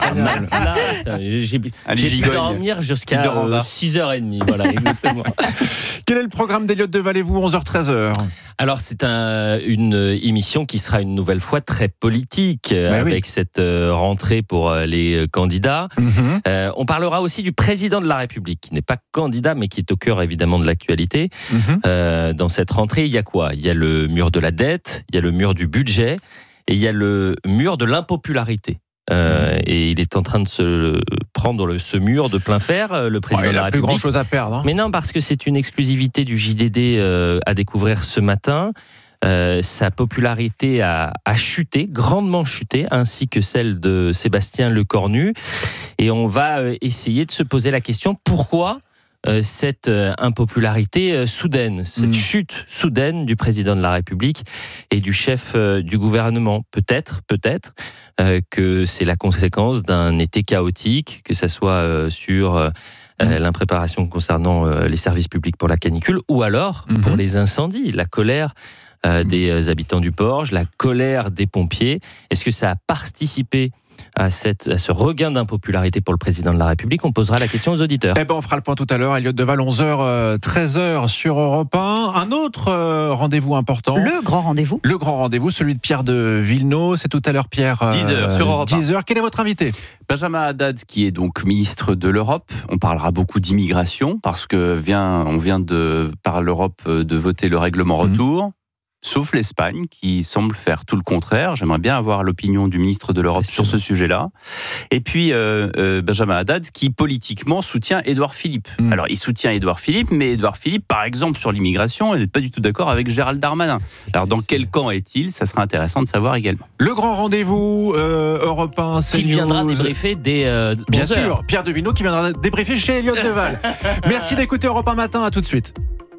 J'ai, j'ai pu dormir jusqu'à euh, six heures trente. Voilà, exactement. Quel est le programme d'Elliott Deval et vous, onze heures treize heures? Alors, c'est un, une émission qui sera une nouvelle fois très politique, bah avec oui. cette euh, rentrée pour euh, les candidats. Mm-hmm. Euh, on parlera aussi du président de la République, qui n'est pas candidat, mais qui est au cœur évidemment de l'actualité. Mm-hmm. Euh, dans cette rentrée, il y a quoi? Il y a le mur de la dette, il y a le mur du budget, et il y a le mur de l'impopularité. Euh, et il est en train de se prendre le, ce mur de plein fer, le président oh, de la République. Il n'a plus grand chose à perdre. Hein. Mais non, parce que c'est une exclusivité du J D D euh, à découvrir ce matin. Euh, sa popularité a, a chuté, grandement chuté, ainsi que celle de Sébastien Lecornu. Et on va euh, essayer de se poser la question, pourquoi euh, cette euh, impopularité euh, soudaine, cette mmh. chute soudaine du président de la République et du chef euh, du gouvernement? Peut-être, peut-être euh, que c'est la conséquence d'un été chaotique, que ça soit euh, sur... Euh, Euh, l'impréparation concernant euh, les services publics pour la canicule, ou alors mmh. pour les incendies, la colère euh, des euh, habitants du Porge, la colère des pompiers. Est-ce que ça a participé à, cette, à ce regain d'impopularité pour le président de la République? On posera la question aux auditeurs. Eh ben, on fera le point tout à l'heure. Elliott Deval, onze heures treize heures sur Europe un. Un autre euh, rendez-vous important. Le grand rendez-vous. Le grand rendez-vous, celui de Pierre de Villeneuve. C'est tout à l'heure, Pierre. Euh, dix heures sur Europe un. dix heures. Quel est votre invité? Benjamin Haddad, qui est donc ministre de l'Europe. On parlera beaucoup d'immigration parce que vient, on vient de, par l'Europe de voter le règlement retour. Mmh. Sauf l'Espagne, qui semble faire tout le contraire. J'aimerais bien avoir l'opinion du ministre de l'Europe sur ce sujet-là. Et puis, euh, euh, Benjamin Haddad, qui politiquement soutient Édouard Philippe. Mmh. Alors, il soutient Édouard Philippe, mais Édouard Philippe, par exemple, sur l'immigration, il n'est pas du tout d'accord avec Gérald Darmanin. Alors, dans quel camp est-il? Ça sera intéressant de savoir également. Le grand rendez-vous euh, Europe un, c'est Qui viendra débriefer des euh, Bien sûr, Pierre de Villeneuve qui viendra débriefer chez Elliott Deval. Merci d'écouter Europe un matin, à tout de suite.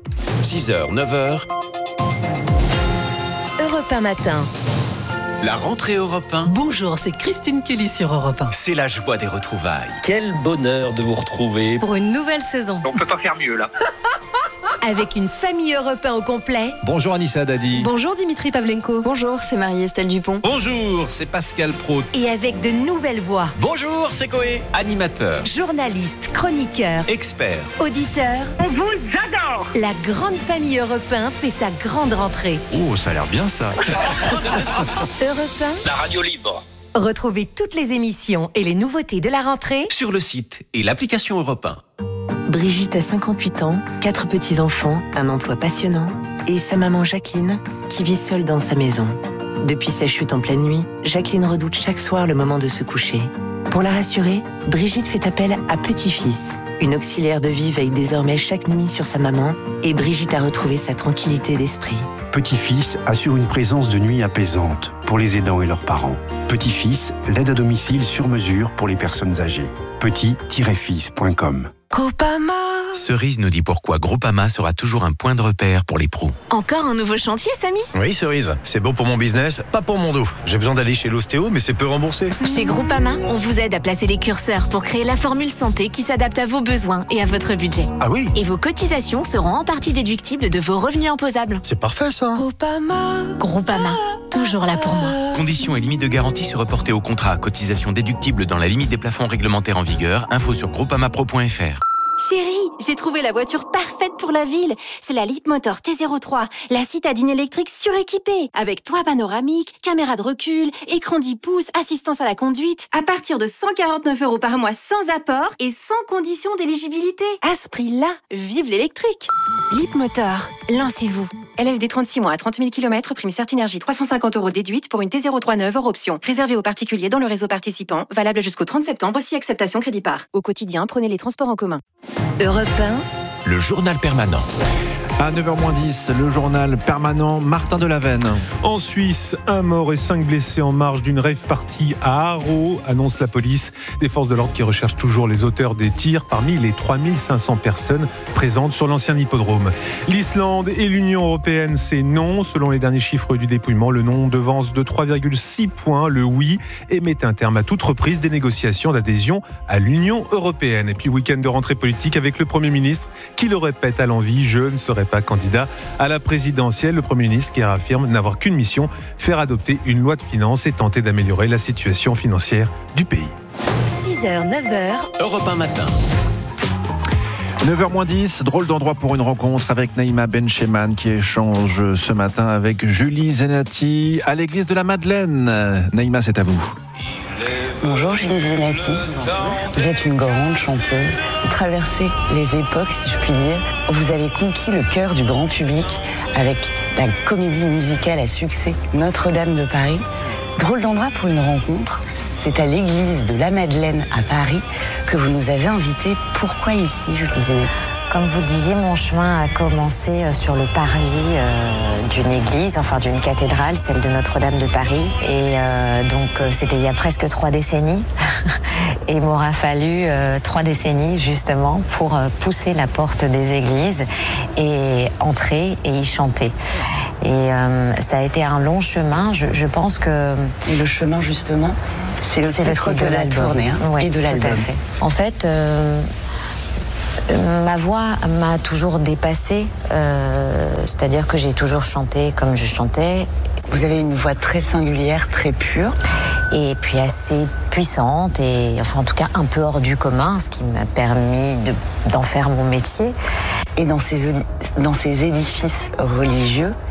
six heures, neuf heures. Europe un matin. La rentrée Europe un. Bonjour, c'est Christine Kelly sur Europe un. C'est la joie des retrouvailles. Quel bonheur de vous retrouver. Pour une nouvelle saison. On peut pas faire mieux là. Avec une famille Europe un au complet. Bonjour Anissa Dadi. Bonjour Dimitri Pavlenko. Bonjour, c'est Marie-Estelle Dupont. Bonjour, c'est Pascal Praud. Et avec de nouvelles voix. Bonjour, c'est Coé. Animateur. Journaliste, chroniqueur. Expert. Auditeur. On vous adore. La grande famille Europe un fait sa grande rentrée. Oh, ça a l'air bien ça. Europe un. La radio libre. Retrouvez toutes les émissions et les nouveautés de la rentrée sur le site et l'application Europe un. Brigitte a cinquante-huit ans, quatre petits-enfants, un emploi passionnant et sa maman Jacqueline qui vit seule dans sa maison. Depuis sa chute en pleine nuit, Jacqueline redoute chaque soir le moment de se coucher. Pour la rassurer, Brigitte fait appel à Petit-Fils. Une auxiliaire de vie veille désormais chaque nuit sur sa maman et Brigitte a retrouvé sa tranquillité d'esprit. Petit-Fils assure une présence de nuit apaisante pour les aidants et leurs parents. Petit-Fils, l'aide à domicile sur mesure pour les personnes âgées. petit-fils point com. Groupama. Cerise nous dit pourquoi Groupama sera toujours un point de repère pour les pros. Encore un nouveau chantier, Samy? Oui, Cerise. C'est bon pour mon business, pas pour mon dos. J'ai besoin d'aller chez l'ostéo, mais c'est peu remboursé. Chez Groupama, on vous aide à placer les curseurs pour créer la formule santé qui s'adapte à vos besoins et à votre budget. Ah oui? Et vos cotisations seront en partie déductibles de vos revenus imposables. C'est parfait, ça. Groupama. Groupama. Toujours là pour moi. Conditions et limites de garantie se reporter au contrat. Cotisation déductible dans la limite des plafonds réglementaires en vigueur. Info sur groupama pro point f r. Chérie, j'ai trouvé la voiture parfaite pour la ville. C'est la Leapmotor T zéro trois, la citadine électrique suréquipée. Avec toit panoramique, caméra de recul, écran dix pouces, assistance à la conduite. À partir de cent quarante-neuf euros par mois sans apport et sans condition d'éligibilité. À ce prix-là, vive l'électrique. Leapmotor, lancez-vous. L L D trente-six mois à trente mille kilomètres, prime Certinergie trois cent cinquante euros déduite pour une T zéro trois neuve hors option. Réservé aux particuliers dans le réseau participant, valable jusqu'au trente septembre si acceptation crédit par. Au quotidien, prenez les transports en commun. Europe un. Le journal permanent. À neuf heures moins dix, le journal permanent Martin Delavenne. En Suisse, un mort et cinq blessés en marge d'une rave party à Haro, annonce la police. Des forces de l'ordre qui recherchent toujours les auteurs des tirs parmi les trois mille cinq cents personnes présentes sur l'ancien hippodrome. L'Islande et l'Union européenne, c'est non. Selon les derniers chiffres du dépouillement, le non devance de trois virgule six points le oui et met un terme à toute reprise des négociations d'adhésion à l'Union européenne. Et puis week-end de rentrée politique avec le Premier ministre qui le répète à l'envi, je ne serai pas candidat à la présidentielle. Le Premier ministre qui affirme n'avoir qu'une mission, faire adopter une loi de finances et tenter d'améliorer la situation financière du pays. six heures, neuf heures. Europe un matin. neuf heures moins dix, drôle d'endroit pour une rencontre avec Naïma Bencheman qui échange ce matin avec Julie Zenati à l'église de la Madeleine. Naïma, c'est à vous. Bonjour Julie Zenati, vous êtes une grande chanteuse, vous traversez les époques si je puis dire. Vous avez conquis le cœur du grand public avec la comédie musicale à succès Notre-Dame de Paris. Drôle d'endroit pour une rencontre, c'est à l'église de la Madeleine à Paris que vous nous avez invités. Pourquoi ici Julie Zenati ? Comme vous le disiez, mon chemin a commencé sur le parvis euh, d'une église, enfin d'une cathédrale, celle de Notre-Dame de Paris. Et euh, donc c'était il y a presque trois décennies. Et il m'aura fallu euh, trois décennies justement pour euh, pousser la porte des églises et entrer et y chanter. Et euh, ça a été un long chemin. Je, je pense que... Et le chemin justement, c'est le titre de, de la tournée hein, oui, et de l'album. Tout à fait. En fait... Euh, Ma voix m'a toujours dépassée, euh, c'est-à-dire que j'ai toujours chanté comme je chantais. Vous avez une voix très singulière, très pure. Et puis assez puissante, et enfin en tout cas un peu hors du commun, ce qui m'a permis de, d'en faire mon métier. Et dans ces, dans ces édifices religieux,